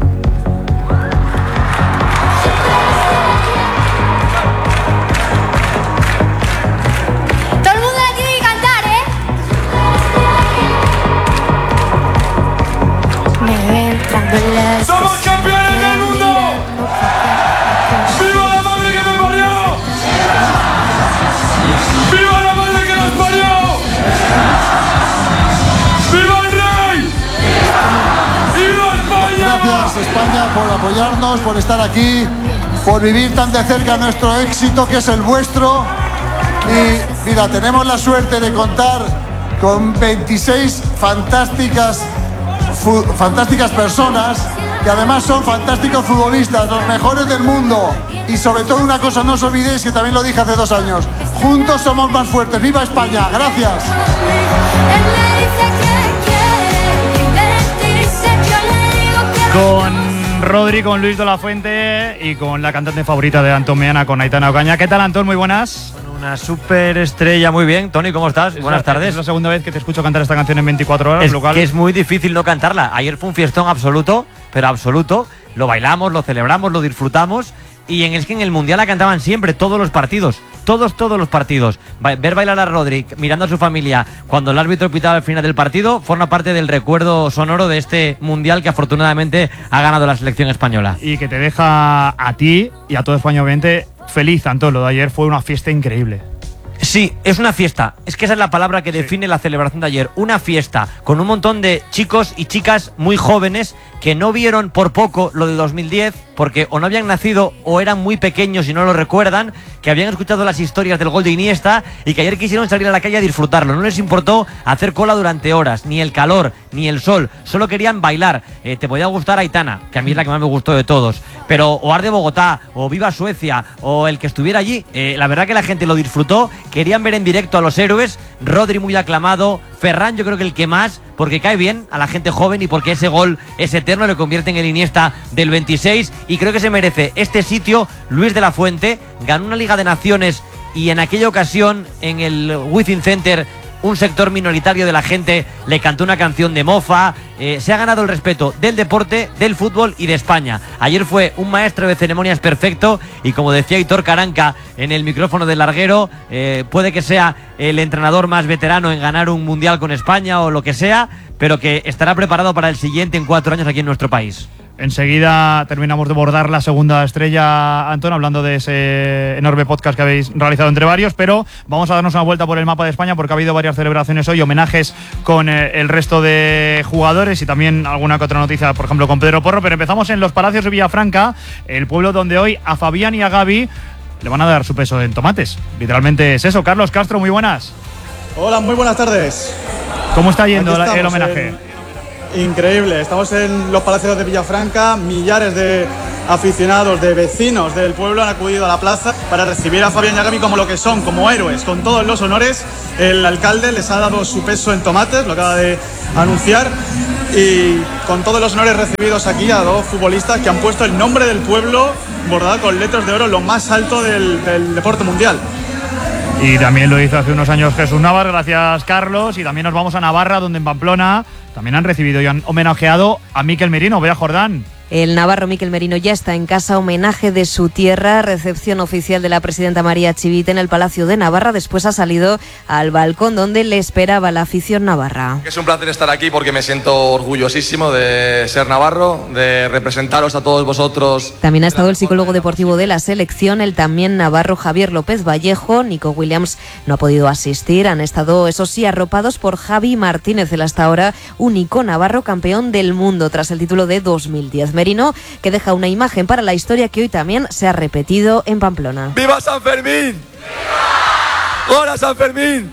Speaker 24: ¡Somos campeones del mundo! ¡Viva la madre que me parió! ¡Viva la madre que nos parió! ¡Viva el rey! ¡Viva España!
Speaker 2: Gracias España por apoyarnos, por estar aquí, por vivir tan de cerca nuestro éxito que es el vuestro. Y mira, tenemos la suerte de contar con 26 fantásticas personas que además son fantásticos futbolistas, los mejores del mundo. Y sobre todo una cosa, no os olvidéis que también lo dije hace 2 años, juntos somos más fuertes. ¡Viva España! ¡Gracias!
Speaker 22: Con Rodri, con Luis de la Fuente y con la cantante favorita de Antón Meana, con Aitana Ocaña. ¿Qué tal, Antón? Muy buenas.
Speaker 3: Una súper estrella, muy bien. Tony, ¿cómo estás? Buenas tardes.
Speaker 22: Es la segunda vez que te escucho cantar esta canción en 24 horas.
Speaker 3: Que es muy difícil no cantarla. Ayer fue un fiestón absoluto, pero absoluto. Lo bailamos, lo celebramos, lo disfrutamos. Y en el Mundial la cantaban siempre, todos los partidos. Todos los partidos. Ver bailar a Rodri mirando a su familia cuando el árbitro pitaba al final del partido forma parte del recuerdo sonoro de este Mundial que afortunadamente ha ganado la selección española.
Speaker 22: Y que te deja a ti y a todo España obviamente feliz, Antón. Lo de ayer fue una fiesta increíble.
Speaker 3: Sí, es una fiesta. Es que esa es la palabra que define la celebración de ayer. Una fiesta con un montón de chicos y chicas muy jóvenes que no vieron por poco lo de 2010 porque o no habían nacido o eran muy pequeños y no lo recuerdan, que habían escuchado las historias del gol de Iniesta y que ayer quisieron salir a la calle a disfrutarlo. No les importó hacer cola durante horas, ni el calor, ni el sol. Solo querían bailar. Te podía gustar Aitana, que a mí es la que más me gustó de todos. Pero o Arde Bogotá, o Viva Suecia, o el que estuviera allí. La verdad que la gente lo disfrutó. Querían ver en directo a los héroes. Rodri muy aclamado. Ferran yo creo que el que más, porque cae bien a la gente joven y porque ese gol es eterno, le convierte en el Iniesta del 26 y creo que se merece este sitio. Luis de la Fuente ganó una Liga de Naciones y en aquella ocasión en el Within Center un sector minoritario de la gente le cantó una canción de mofa. Se ha ganado el respeto del deporte, del fútbol y de España. Ayer fue un maestro de ceremonias perfecto y como decía Hitor Caranca en el micrófono del larguero, puede que sea el entrenador más veterano en ganar un mundial con España o lo que sea, pero que estará preparado para el siguiente en 4 años aquí en nuestro país.
Speaker 22: Enseguida terminamos de bordar la segunda estrella, Antón, hablando de ese enorme podcast que habéis realizado entre varios, pero vamos a darnos una vuelta por el mapa de España porque ha habido varias celebraciones hoy, homenajes con el resto de jugadores y también alguna que otra noticia, por ejemplo con Pedro Porro, pero empezamos en Los Palacios de Villafranca, el pueblo donde hoy a Fabián y a Gaby le van a dar su peso en tomates. Literalmente es eso. Carlos Castro, muy buenas.
Speaker 4: Hola, muy buenas tardes.
Speaker 22: ¿Cómo está yendo el homenaje?
Speaker 4: Increíble, estamos en Los Palacios de Villafranca, millares de aficionados, de vecinos del pueblo han acudido a la plaza para recibir a Fabián y a Gaby como lo que son, como héroes, con todos los honores. El alcalde les ha dado su peso en tomates, lo acaba de anunciar, y con todos los honores recibidos aquí a 2 futbolistas que han puesto el nombre del pueblo bordado con letras de oro, lo más alto del deporte mundial.
Speaker 22: Y también lo hizo hace unos años Jesús Navas, gracias Carlos, y también nos vamos a Navarra, donde en Pamplona también han recibido y han homenajeado a Mikel Merino. Bea Jordán.
Speaker 16: El navarro Mikel Merino ya está en casa, homenaje de su tierra, recepción oficial de la presidenta María Chivite en el Palacio de Navarra. Después ha salido al balcón donde le esperaba la afición navarra.
Speaker 18: Es un placer estar aquí porque me siento orgullosísimo de ser navarro, de representaros a todos vosotros.
Speaker 16: También ha estado el psicólogo deportivo de la selección, el también navarro Javier López Vallejo. Nico Williams no ha podido asistir. Han estado, eso sí, arropados por Javi Martínez, el hasta ahora único navarro campeón del mundo tras el título de 2010. Merino, que deja una imagen para la historia que hoy también se ha repetido en Pamplona.
Speaker 18: ¡Viva San Fermín! ¡Viva! ¡Hola San Fermín!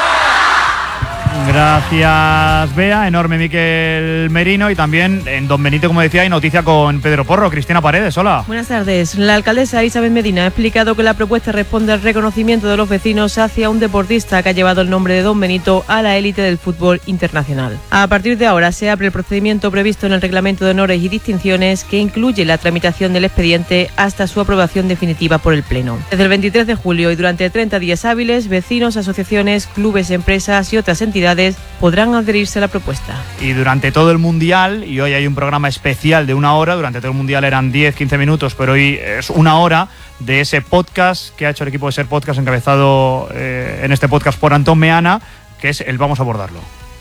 Speaker 22: Gracias, Bea. Enorme Miquel Merino. Y también en Don Benito, como decía, hay noticia con Pedro Porro. Cristina Paredes, hola.
Speaker 5: Buenas tardes. La alcaldesa Isabel Medina ha explicado que la propuesta responde al reconocimiento de los vecinos hacia un deportista que ha llevado el nombre de Don Benito a la élite del fútbol internacional. A partir de ahora se abre el procedimiento previsto en el Reglamento de Honores y Distinciones, que incluye la tramitación del expediente hasta su aprobación definitiva por el Pleno. Desde el 23 de julio y durante 30 días hábiles, vecinos, asociaciones, clubes, empresas y otras entidades podrán adherirse a la propuesta.
Speaker 22: Y durante todo el Mundial, y hoy hay un programa especial de 1 hora, durante todo el Mundial eran 10-15 minutos, pero hoy es 1 hora de ese podcast que ha hecho el equipo de Ser Podcast, encabezado en este podcast por Antón Meana, que es el Vamos a abordarlo.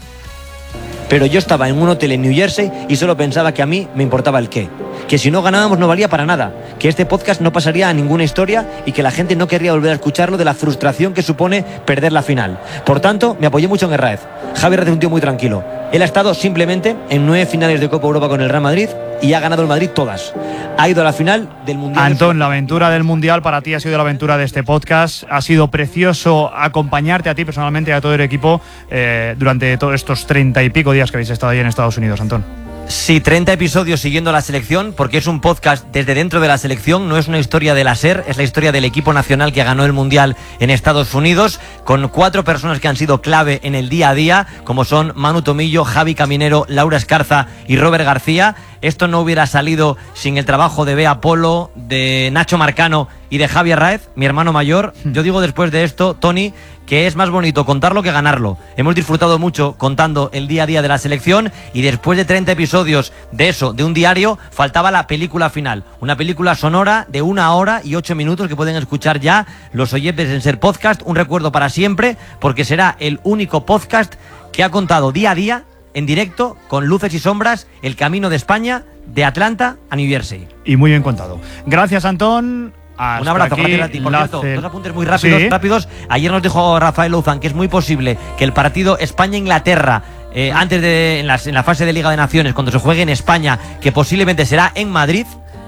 Speaker 3: Pero yo estaba en un hotel en New Jersey y solo pensaba que a mí me importaba el qué. Que si no ganábamos no valía para nada. Que este podcast no pasaría a ninguna historia y que la gente no querría volver a escucharlo de la frustración que supone perder la final. Por tanto, me apoyé mucho en Herráez. Javi Herráez es un tío muy tranquilo. Él ha estado simplemente en 9 finales de Copa Europa con el Real Madrid y ha ganado el Madrid todas. Ha ido a la final del Mundial.
Speaker 22: Antón, la aventura del Mundial para ti ha sido la aventura de este podcast. Ha sido precioso acompañarte a ti personalmente y a todo el equipo durante todos estos 30 y pico días que habéis estado ahí en Estados Unidos, Antón.
Speaker 3: Sí, 30 episodios siguiendo a la selección, porque es un podcast desde dentro de la selección, no es una historia de la SER, es la historia del equipo nacional que ganó el Mundial en Estados Unidos, con 4 personas que han sido clave en el día a día, como son Manu Tomillo, Javi Caminero, Laura Escarza y Robert García. Esto no hubiera salido sin el trabajo de Bea Polo, de Nacho Marcano y de Javi Herráez, mi hermano mayor. Yo digo después de esto, Tony, que es más bonito contarlo que ganarlo. Hemos disfrutado mucho contando el día a día de la selección y después de 30 episodios de eso, de un diario, faltaba la película final. Una película sonora de 1 hora y 8 minutos que pueden escuchar ya los oyentes en Ser Podcast. Un recuerdo para siempre, porque será el único podcast que ha contado día a día, en directo, con luces y sombras, el camino de España, de Atlanta a New Jersey.
Speaker 22: Y muy bien contado. Gracias, Antón.
Speaker 3: Un abrazo, gracias a ti. Por cierto, 2 apuntes muy rápidos. Ayer nos dijo Rafael Louzán que es muy posible que el partido España-Inglaterra, antes de en la fase de Liga de Naciones, cuando se juegue en España, que posiblemente será en Madrid,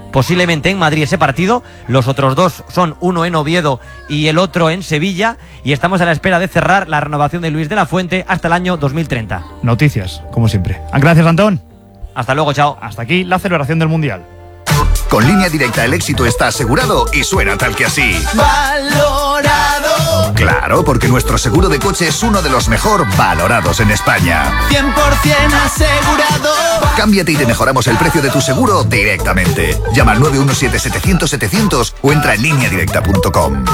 Speaker 3: ese partido. Los otros 2 son uno en Oviedo y el otro en Sevilla, y estamos a la espera de cerrar la renovación de Luis de la Fuente hasta el año 2030.
Speaker 22: Noticias, como siempre. Gracias, Antón.
Speaker 3: Hasta luego, chao.
Speaker 22: Hasta aquí la celebración del Mundial.
Speaker 7: Con Línea Directa el éxito está asegurado y suena tal que así.
Speaker 8: ¡Valorado!
Speaker 7: Claro, porque nuestro seguro de coche es uno de los mejor valorados en España.
Speaker 8: 100% asegurado.
Speaker 7: Cámbiate y te mejoramos el precio de tu seguro directamente. Llama al 917-700-700 o entra en lineadirecta.com.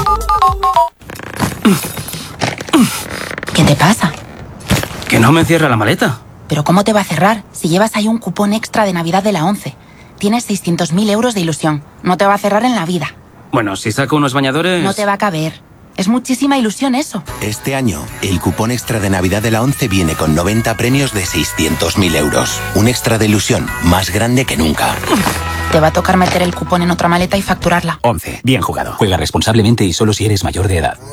Speaker 9: ¿Qué te pasa?
Speaker 19: Que no me cierra la maleta.
Speaker 9: ¿Pero cómo te va a cerrar si llevas ahí un cupón extra de Navidad de la 11? Tienes 600.000 euros de ilusión. No te va a cerrar en la vida.
Speaker 19: Bueno, si saco unos bañadores...
Speaker 9: No te va a caber. Es muchísima ilusión eso.
Speaker 23: Este año, el cupón extra de Navidad de la 11 viene con 90 premios de 600.000 euros. Un extra de ilusión más grande que nunca.
Speaker 9: Te va a tocar meter el cupón en otra maleta y facturarla.
Speaker 23: 11. Bien jugado. Juega responsablemente y solo si eres mayor de edad.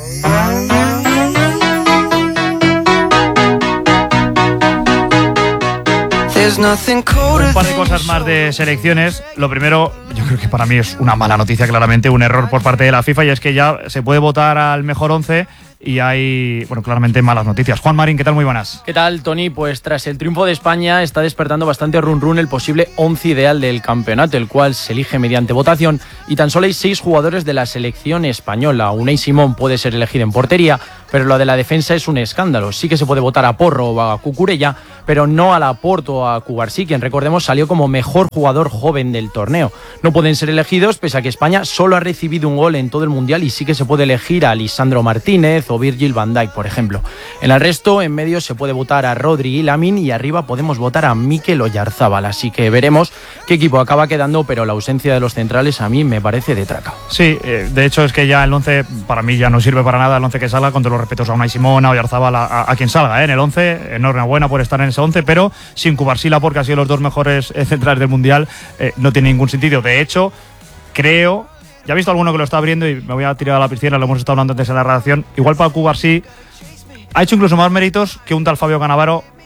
Speaker 22: Un par de cosas más de selecciones. Lo primero, yo creo que para mí es una mala noticia, claramente, un error por parte de la FIFA, y es que ya se puede votar al mejor 11 y hay, bueno, claramente malas noticias. Juan Marín, ¿qué tal? Muy buenas.
Speaker 26: ¿Qué tal, Tony? Pues tras el triunfo de España está despertando bastante run el posible 11 ideal del campeonato, el cual se elige mediante votación, y tan solo hay 6 jugadores de la selección española. Unai Simón puede ser elegido en portería, pero lo de la defensa es un escándalo. Sí que se puede votar a Porro o a Cucurella, pero no a Laporte o a Cubarsí, quien, recordemos, salió como mejor jugador joven del torneo. No pueden ser elegidos, pese a que España solo ha recibido un gol en todo el Mundial, y sí que se puede elegir a Lisandro Martínez o Virgil van Dijk, por ejemplo. En el resto, en medio, se puede votar a Rodri y Lamín, y arriba podemos votar a Mikel Oyarzábal. Así que veremos qué equipo acaba quedando, pero la ausencia de los centrales a mí me parece de traca.
Speaker 22: Sí, de hecho es que ya el 11 para mí ya no sirve para nada, el 11 que salga, con todos los respetos a Unai Simón, a Oyarzábal, a quien salga en el 11. Enhorabuena por estar en ese 11, pero sin Cubarsí, porque han sido los 2 mejores centrales del Mundial, no tiene ningún sentido. De hecho, creo, ya he visto alguno que lo está abriendo y me voy a tirar a la piscina, lo hemos estado hablando antes en la redacción, igual para Cubarsí ha hecho incluso más méritos que un tal Fabio Cannavaro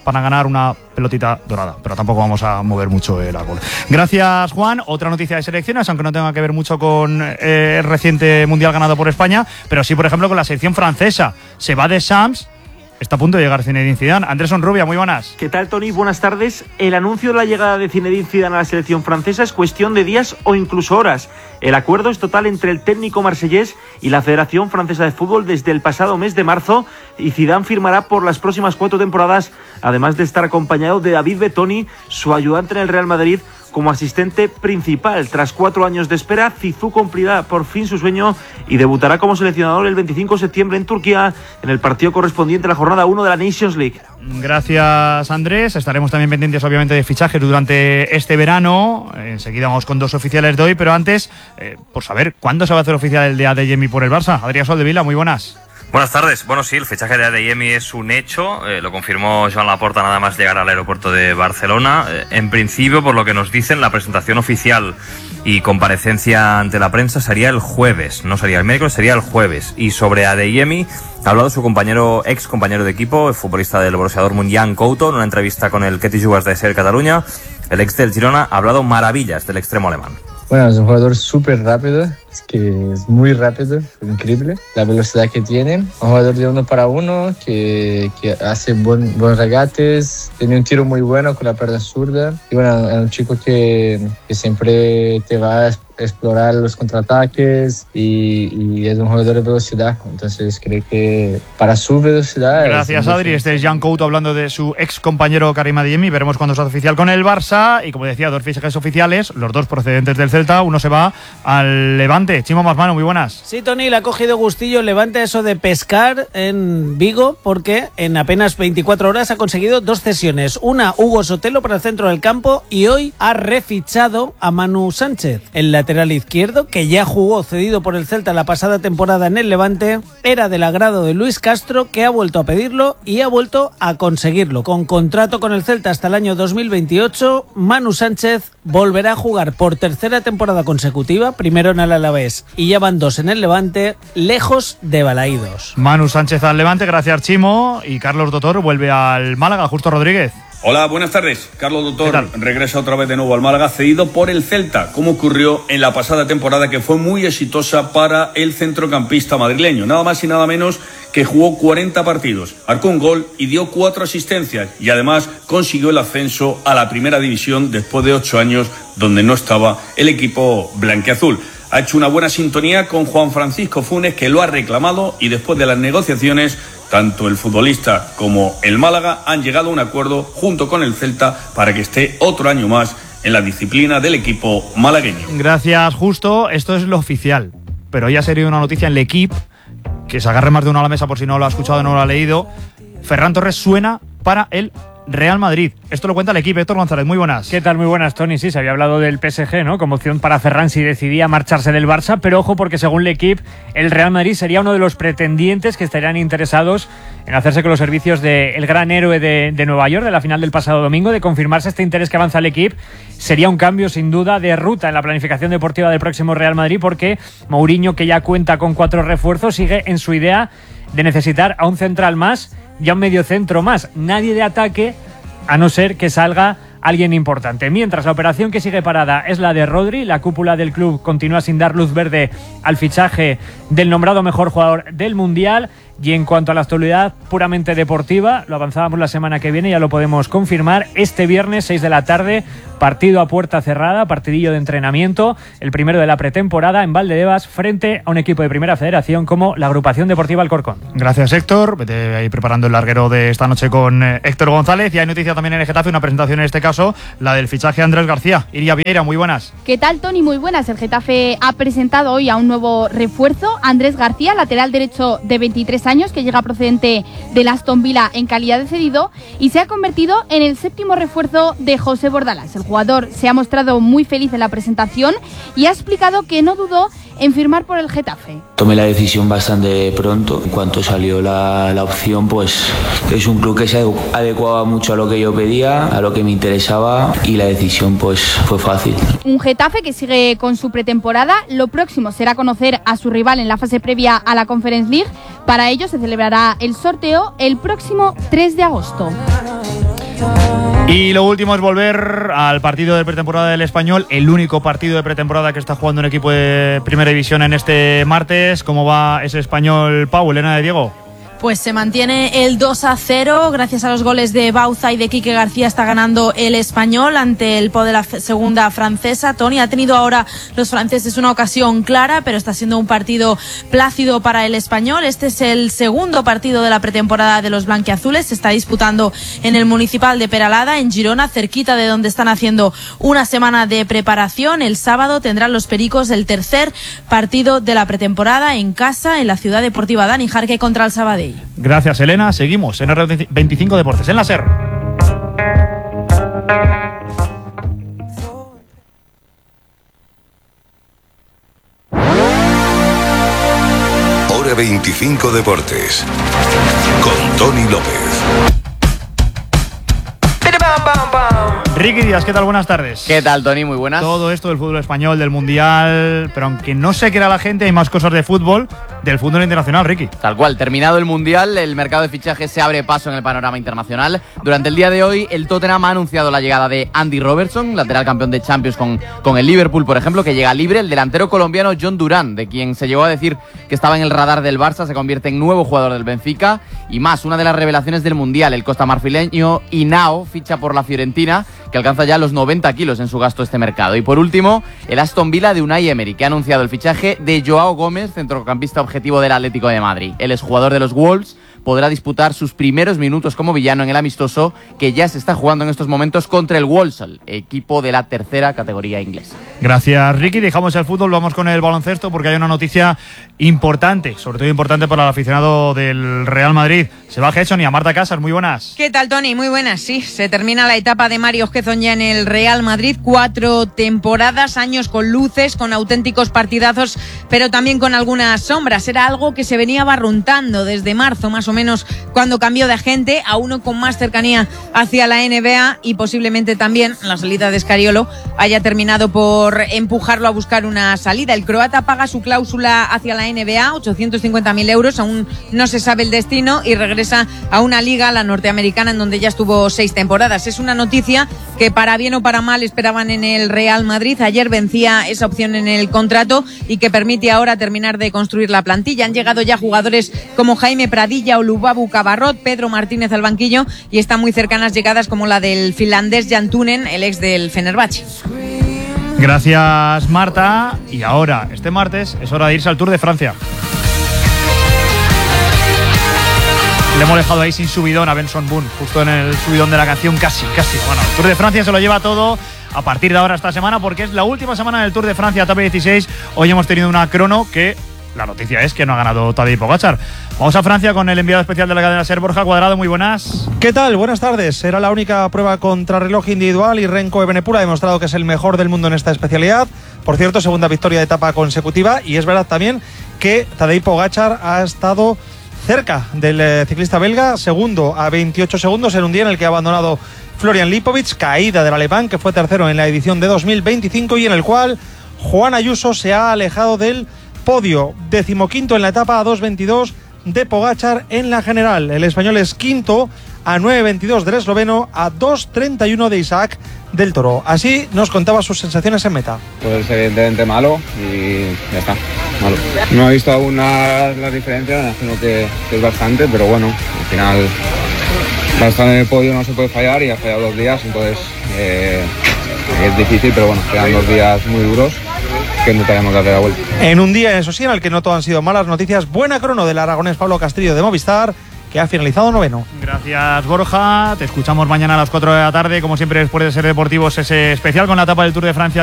Speaker 22: para ganar una pelotita dorada, pero tampoco vamos a mover mucho el árbol. Gracias, Juan. Otra noticia de selecciones, aunque no tenga que ver mucho con el reciente Mundial ganado por España, pero sí, por ejemplo, con la selección francesa. Se va de Shams. Está a punto de llegar Zinedine Zidane. Andrés Onrubia, muy buenas.
Speaker 11: ¿Qué tal, Tony? Buenas tardes. El anuncio de la llegada de Zinedine Zidane a la selección francesa es cuestión de días o incluso horas. El acuerdo es total entre el técnico marsellés y la Federación Francesa de Fútbol desde el pasado mes de marzo, y Zidane firmará por las próximas 4 temporadas, además de estar acompañado de David Bettoni, su ayudante en el Real Madrid, como asistente principal. Tras 4 años de espera, Zizou cumplirá por fin su sueño y debutará como seleccionador el 25 de septiembre en Turquía, en el partido correspondiente a la jornada 1 de la Nations League.
Speaker 22: Gracias, Andrés. Estaremos también pendientes, obviamente, de fichajes durante este verano. Enseguida vamos con 2 oficiales de hoy, pero antes, por saber cuándo se va a hacer oficial el de Adeyemi por el Barça. Adrián Soldevila, muy buenas.
Speaker 12: Buenas tardes. Bueno, sí, el fichaje de Adeyemi es un hecho. Lo confirmó Joan Laporta nada más llegar al aeropuerto de Barcelona. En principio, por lo que nos dicen, la presentación oficial y comparecencia ante la prensa sería el jueves. No sería el miércoles, sería el jueves. Y sobre Adeyemi ha hablado su ex compañero de equipo, el futbolista del Borussia Dortmund, Jan Couto, en una entrevista con el Ketty Jugas de Ser Cataluña. El ex del Girona ha hablado maravillas del extremo alemán.
Speaker 13: Bueno, es un jugador súper rápido, es que es muy rápido, increíble la velocidad que tiene. Un jugador de 1 para 1 que hace buenos regates, tiene un tiro muy bueno con la pierna zurda. Y bueno, es un chico que siempre te va a explorar los contraataques y es un jugador de velocidad. Entonces creo que para su velocidad...
Speaker 22: Gracias, Adri. Este es Jan Couto hablando de su ex compañero Karim Adeyemi. Veremos cuándo se hace oficial con el Barça. Y como decía, 2 fichajes oficiales, los 2 procedentes del Celta. Uno se va al Levante. Chimo Masmano, muy buenas.
Speaker 14: Sí, Tony, le ha cogido gustillo el Levante eso de pescar en Vigo, porque en apenas 24 horas ha conseguido 2 cesiones. Una, Hugo Sotelo para el centro del campo, y hoy ha refichado a Manu Sánchez, el lateral izquierdo, que ya jugó cedido por el Celta la pasada temporada en el Levante. Era del agrado de Luis Castro, que ha vuelto a pedirlo y ha vuelto a conseguirlo. Con contrato con el Celta hasta el año 2028, Manu Sánchez volverá a jugar por 3ª temporada consecutiva, primero en el Alavés y ya van 2 en el Levante, lejos de Balaídos.
Speaker 22: Manu Sánchez al Levante, gracias, Chimo. Y Carlos Dotor vuelve al Málaga. Justo Rodríguez.
Speaker 15: Hola, buenas tardes. Carlos Dotor regresa otra vez de nuevo al Málaga, cedido por el Celta, como ocurrió en la pasada temporada, que fue muy exitosa para el centrocampista madrileño. Nada más y nada menos que jugó 40 partidos, marcó un gol y dio 4 asistencias, y además consiguió el ascenso a la primera división después de 8 años donde no estaba el equipo blanquiazul. Ha hecho una buena sintonía con Juan Francisco Funes, que lo ha reclamado, y después de las negociaciones, tanto el futbolista como el Málaga han llegado a un acuerdo junto con el Celta para que esté otro año más en la disciplina del equipo malagueño.
Speaker 22: Gracias, Justo. Esto es lo oficial, pero ya sería una noticia en L'Equipe, que se agarre más de uno a la mesa por si no lo ha escuchado o no lo ha leído. Ferran Torres suena para el Real Madrid. Esto lo cuenta L'Equipe. Héctor González, muy buenas.
Speaker 17: ¿Qué tal? Muy buenas, Tony. Sí, se había hablado del PSG, ¿no?, como opción para Ferran si decidía marcharse del Barça, pero ojo, porque según L'Equipe, el Real Madrid sería uno de los pretendientes que estarían interesados en hacerse con los servicios del gran héroe de Nueva York, de la final del pasado domingo. De confirmarse este interés que avanza L'Equipe, sería un cambio sin duda de ruta en la planificación deportiva del próximo Real Madrid, porque Mourinho, que ya cuenta con 4 refuerzos, sigue en su idea de necesitar a un central más y a un mediocentro más. Nadie de ataque, a no ser que salga alguien importante. Mientras, la operación que sigue parada es la de Rodri. La cúpula del club continúa sin dar luz verde al fichaje del nombrado mejor jugador del Mundial. Y en cuanto a la actualidad puramente deportiva, lo avanzábamos la semana que viene, ya lo podemos confirmar. Este viernes, 6 de la tarde, partido a puerta cerrada, partidillo de entrenamiento, el primero de la pretemporada en Valdebebas, frente a un equipo de Primera Federación como la Agrupación Deportiva Alcorcón.
Speaker 22: Gracias, Héctor. Vete ahí preparando el larguero de esta noche con Héctor González. Y hay noticia también en el Getafe, una presentación en este caso, la del fichaje de Andrés García. Iria Vieira, muy buenas.
Speaker 20: ¿Qué tal, Tony? Muy buenas. El Getafe ha presentado hoy a un nuevo refuerzo, Andrés García, lateral derecho de 23 años, que llega procedente del Aston Villa en calidad de cedido, y se ha convertido en el 7º refuerzo de José Bordalás. El jugador se ha mostrado muy feliz en la presentación y ha explicado que no dudó en firmar por el Getafe.
Speaker 27: Tomé la decisión bastante pronto. En cuanto salió la opción, pues es un club que se adecuaba mucho a lo que yo pedía, a lo que me interesaba, y la decisión pues fue fácil.
Speaker 20: Un Getafe que sigue con su pretemporada. Lo próximo será conocer a su rival en la fase previa a la Conference League. Para ello se celebrará el sorteo el próximo 3 de agosto.
Speaker 22: Y lo último es volver al partido de pretemporada del Español, el único partido de pretemporada que está jugando un equipo de Primera División en este martes. ¿Cómo va ese Español, Pau, Elena de Diego?
Speaker 1: Pues se mantiene el 2-0, gracias a los goles de Bauza y de Quique García está ganando el Español ante el Po de la segunda francesa. Tony, ha tenido ahora los franceses una ocasión clara, pero está siendo un partido plácido para el Español. Este es el segundo partido de la pretemporada de los blanquiazules, se está disputando en el Municipal de Peralada, en Girona, cerquita de donde están haciendo una semana de preparación. El sábado tendrán los pericos el tercer partido de la pretemporada en casa, en la Ciudad Deportiva Dani Jarque contra el Sabadell.
Speaker 22: Gracias, Elena. Seguimos en R25 Deportes, en la SER.
Speaker 2: Hora 25 Deportes con Tony López.
Speaker 22: Ricky Díaz, ¿qué tal? Buenas tardes.
Speaker 6: ¿Qué tal, Tony? Muy buenas.
Speaker 22: Todo esto del fútbol español, del Mundial, pero aunque no se quiera la gente, hay más cosas de fútbol, del fútbol internacional, Ricky.
Speaker 6: Tal cual, terminado el Mundial, el mercado de fichajes se abre paso en el panorama internacional. Durante el día de hoy, el Tottenham ha anunciado la llegada de Andy Robertson, lateral campeón de Champions con el Liverpool, por ejemplo, que llega libre. El delantero colombiano John Durán, de quien se llegó a decir que estaba en el radar del Barça, se convierte en nuevo jugador del Benfica. Y más, una de las revelaciones del Mundial, el costamarfileño Hinao ficha por la Fiorentina, que alcanza ya los 90 kilos en su gasto este mercado. Y por último, el Aston Villa de Unai Emery, que ha anunciado el fichaje de Joao Gómez, centrocampista objetivo del Atlético de Madrid. El exjugador de los Wolves podrá disputar sus primeros minutos como villano en el amistoso que ya se está jugando en estos momentos contra el Walsall, equipo de la tercera categoría inglesa.
Speaker 22: Gracias, Ricky. Dejamos el fútbol, vamos con el baloncesto porque hay una noticia importante, sobre todo importante para el aficionado del Real Madrid. Se va Gerson y a Marta Casas, muy buenas.
Speaker 10: ¿Qué tal, Tony? Muy buenas, sí. Se termina la etapa de Mario Gerson ya en el Real Madrid. 4 temporadas, años con luces, con auténticos partidazos, pero también con algunas sombras. Era algo que se venía barruntando desde marzo, más o menos, cuando cambió de agente a uno con más cercanía hacia la NBA y posiblemente también la salida de Scariolo haya terminado por empujarlo a buscar una salida. El croata paga su cláusula hacia la NBA, 850.000 euros, aún no se sabe el destino y regresa a una liga, la norteamericana, en donde ya estuvo 6 temporadas. Es una noticia que para bien o para mal esperaban en el Real Madrid. Ayer vencía esa opción en el contrato y que permite ahora terminar de construir la plantilla. Han llegado ya jugadores como Jaime Pradilla o Lubabu Cabarrot, Pedro Martínez al banquillo y están muy cercanas llegadas como la del finlandés Jan Tunen, el ex del Fenerbahce.
Speaker 22: Gracias, Marta. Y ahora, este martes, es hora de irse al Tour de Francia. Le hemos dejado ahí sin subidón a Benson Boone, justo en el subidón de la canción, casi. Bueno, el Tour de Francia se lo lleva todo a partir de ahora esta semana, porque es la última semana del Tour de Francia, etapa 16. Hoy hemos tenido una crono que la noticia es que no ha ganado Tadej Pogačar. Vamos a Francia con el enviado especial de la cadena SER, Borja Cuadrado. Muy buenas.
Speaker 21: ¿Qué tal? Buenas tardes. Era la única prueba contrarreloj individual y Renko Evenepoel ha demostrado que es el mejor del mundo en esta especialidad. Por cierto, segunda victoria de etapa consecutiva, y es verdad también que Tadej Pogačar ha estado cerca del ciclista belga, segundo a 28 segundos en un día en el que ha abandonado Florian Lipovic, caída del alemán que fue tercero en la edición de 2025 y en el cual Juan Ayuso se ha alejado del podio. 15º en la etapa a 2.22 de Pogačar en la general. El español es quinto a 9.22 del esloveno, a 2.31 de Isaac del Toro. Así nos contaba sus sensaciones en meta.
Speaker 24: Pues evidentemente malo y ya está, malo. No he visto aún las diferencias, imagino que es bastante, pero bueno, al final para estar en el podio no se puede fallar y ha fallado 2 días, entonces es difícil, pero bueno, quedan 2 días muy duros que intentaremos darle la vuelta.
Speaker 21: En un día, eso sí, en el que no todo han sido malas noticias, buena crono del aragonés Pablo Castillo de Movistar, que ha finalizado 9º.
Speaker 22: Gracias, Borja. Te escuchamos mañana a las 4 de la tarde, como siempre después de Ser Deportivos, ese especial con la etapa del Tour de Francia